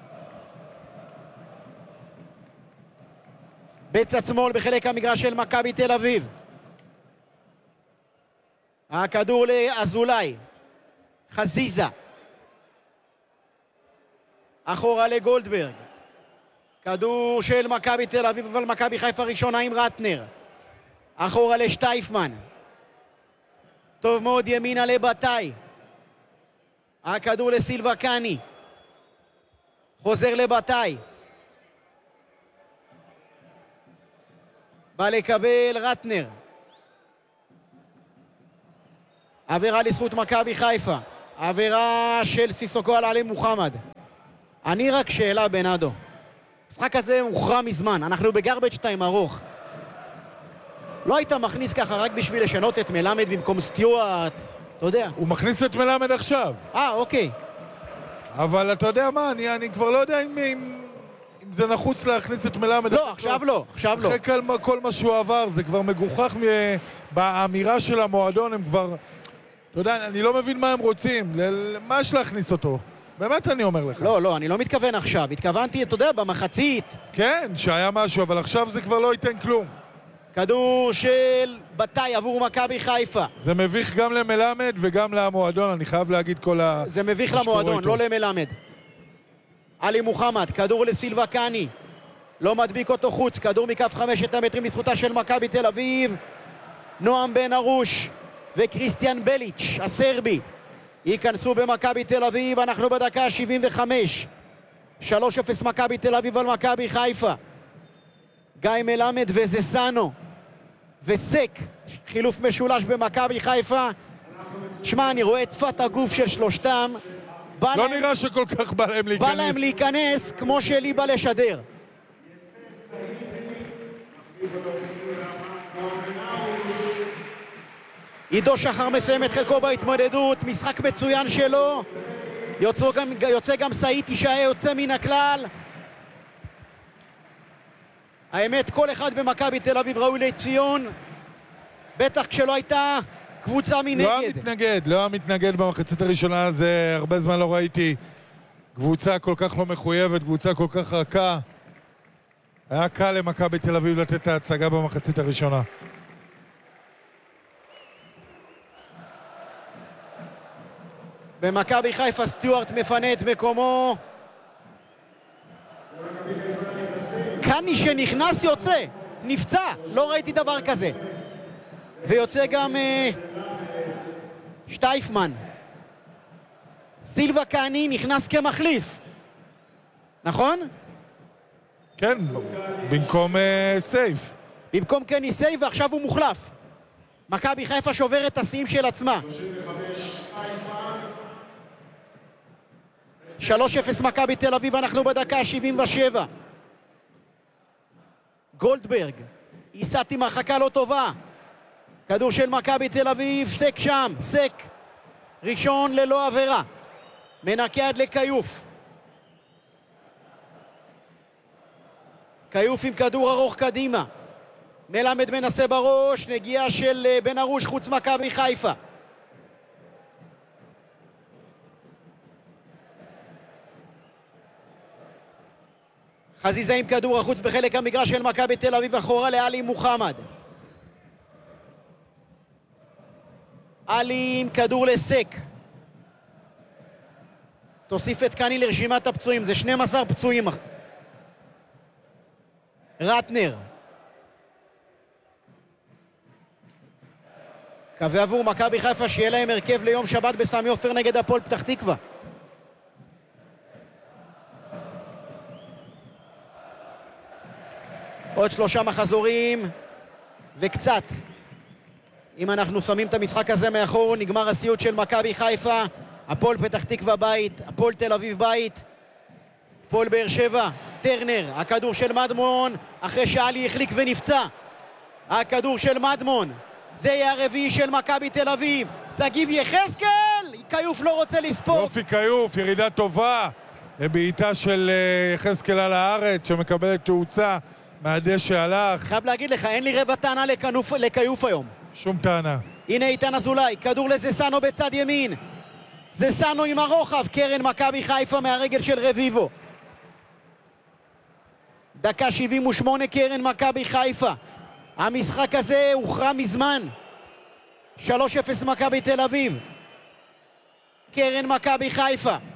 [SPEAKER 1] בצד שמאל בחלק המגרש של מכבי תל אביב. הכדור לאזולאי. חזיזה. אחורה לגולדברג. כדור של מכבי תל אביב, אבל מכבי חיפה ראשונה עם רטנר. אחורה לשטייפמן. טוב מאוד ימינה לבטאי. הכדור לסילבה קאני. חוזר לבטאי. בא לקבל רטנר. עבירה לזכות מכבי חיפה. עבירה של סיסוקו על עלי מוחמד. אני רק שאלה בנאדו. המשחק הזה הוכרע מזמן. אנחנו בגרבג' טיים ארוך. לא היית מכניס ככה רק בשביל לשנות את מלמד במקום סטיוארט, אתה יודע.
[SPEAKER 2] הוא מכניס את מלמד עכשיו.
[SPEAKER 1] אוקיי.
[SPEAKER 2] אבל אתה יודע מה, אני כבר לא יודע אם זה נחוץ להכניס את מלמד.
[SPEAKER 1] לא, עכשיו לא, עכשיו לא.
[SPEAKER 2] אחרי כל מה שהוא עבר, זה כבר מגוחך באמירה של המועדון, הם כבר... אתה יודע, אני לא מבין מה הם רוצים, מה יש להכניס אותו? באמת אני אומר לך.
[SPEAKER 1] לא, אני לא מתכוון עכשיו, התכוונתי, אתה יודע, במחצית.
[SPEAKER 2] כן, שהיה משהו, אבל עכשיו זה כבר לא ייתן כלום.
[SPEAKER 1] כדור של בתאי עבור מכבי חיפה.
[SPEAKER 2] זה מביך גם למלמד וגם למועדון, אני חייב להגיד
[SPEAKER 1] זה מביך למועדון, לא למלמד. עלי מוחמד, כדור לסילבה קאני. לא מדביק אותו חוץ, כדור מכף 5 מטרים לזכותה של מכבי תל אביב. נועם בן ארוש וקריסטיאן בליץ', הסרבי, ייכנסו במכבי תל אביב. אנחנו בדקה 75. 3-0 מכבי תל אביב על מכבי חיפה. גיא מלמד וזסנו וסק, חילוף משולש במכבי חיפה. שמע, אני רואה את שפת הגוף של שלושתם.
[SPEAKER 2] לא נראה שכל כך בא להם להיכנס.
[SPEAKER 1] בא להם להיכנס כמו שלי בא לשדר. עידו שחר מסיים את חלקו בהתמודדות, משחק מצוין שלו. יוצא גם סעיד תשעה, יוצא מן הכלל. האמת, כל אחד במכבי תל אביב ראוי לציון, בטח כשלא הייתה קבוצה מנגד.
[SPEAKER 2] לא המתנגד במחצית הראשונה, זה הרבה זמן לא ראיתי קבוצה כל כך לא מחויבת, קבוצה כל כך רכה. היה קל למכבי תל אביב לתת את ההצגה במחצית הראשונה.
[SPEAKER 1] במכבי חיפה סטיוארט מפנה את מקומו. קאני שנכנס יוצא, נפצע, לא ראיתי דבר כזה. ויוצא גם שטייפמן. סילבה קאני נכנס כמחליף, נכון?
[SPEAKER 2] כן, במקום סייף.
[SPEAKER 1] במקום קני סייף, ועכשיו הוא מוחלף. מכבי חיפה שובר את השיאים של עצמה. 3-0 מכבי תל אביב, אנחנו בדקה 77. גולדברג, עיסת עם הרחקה לא טובה. כדור של מכבי תל אביב, סק שם, סק. ראשון ללא עבירה. מנקה עד לקיוף. קיוף עם כדור ארוך קדימה. מלמד מנסה בראש, נגיעה של בן ארוש חוץ מכבי חיפה. חזיזה עם כדור החוץ בחלק המגרש של מכבי תל אביב, אחורה לעלי מוחמד. עלי עם כדור לסק. תוסיף את קאני לרשימת הפצועים, זה 12 פצועים. רטנר. קווה עבור מכבי חיפה שיהיה להם הרכב ליום שבת בסמי עופר נגד הפועל פתח תקווה. עוד 3 מחזורים וקצת. אם אנחנו שמים את המשחק הזה מאחור, נגמר הסיוט של מכבי חיפה. הפועל פתח תקווה בית, הפועל תל אביב בית, הפועל באר שבע. טרנר, הכדור של מדמון, אחרי שעלי החליק ונפצע. הכדור של מדמון, זה יהיה הרביעי של מכבי תל אביב. סגיב יחזקאל, קיוף לא רוצה לספור.
[SPEAKER 2] יופי קיוף, ירידה טובה לבעיטה של יחזקאל על הארץ, שמקבלת תאוצה מהדשא הלך.
[SPEAKER 1] חייב להגיד לך, אין לי רבע טענה לקיוף היום.
[SPEAKER 2] שום טענה.
[SPEAKER 1] הנה איתן אזולאי, כדור לזסנו בצד ימין. זסנו עם הרוחב, קרן מכבי חיפה מהרגל של רביבו. דקה 78, קרן מכבי חיפה. המשחק הזה הוכרע מזמן. 3-0 מכבי תל אביב. קרן מכבי חיפה.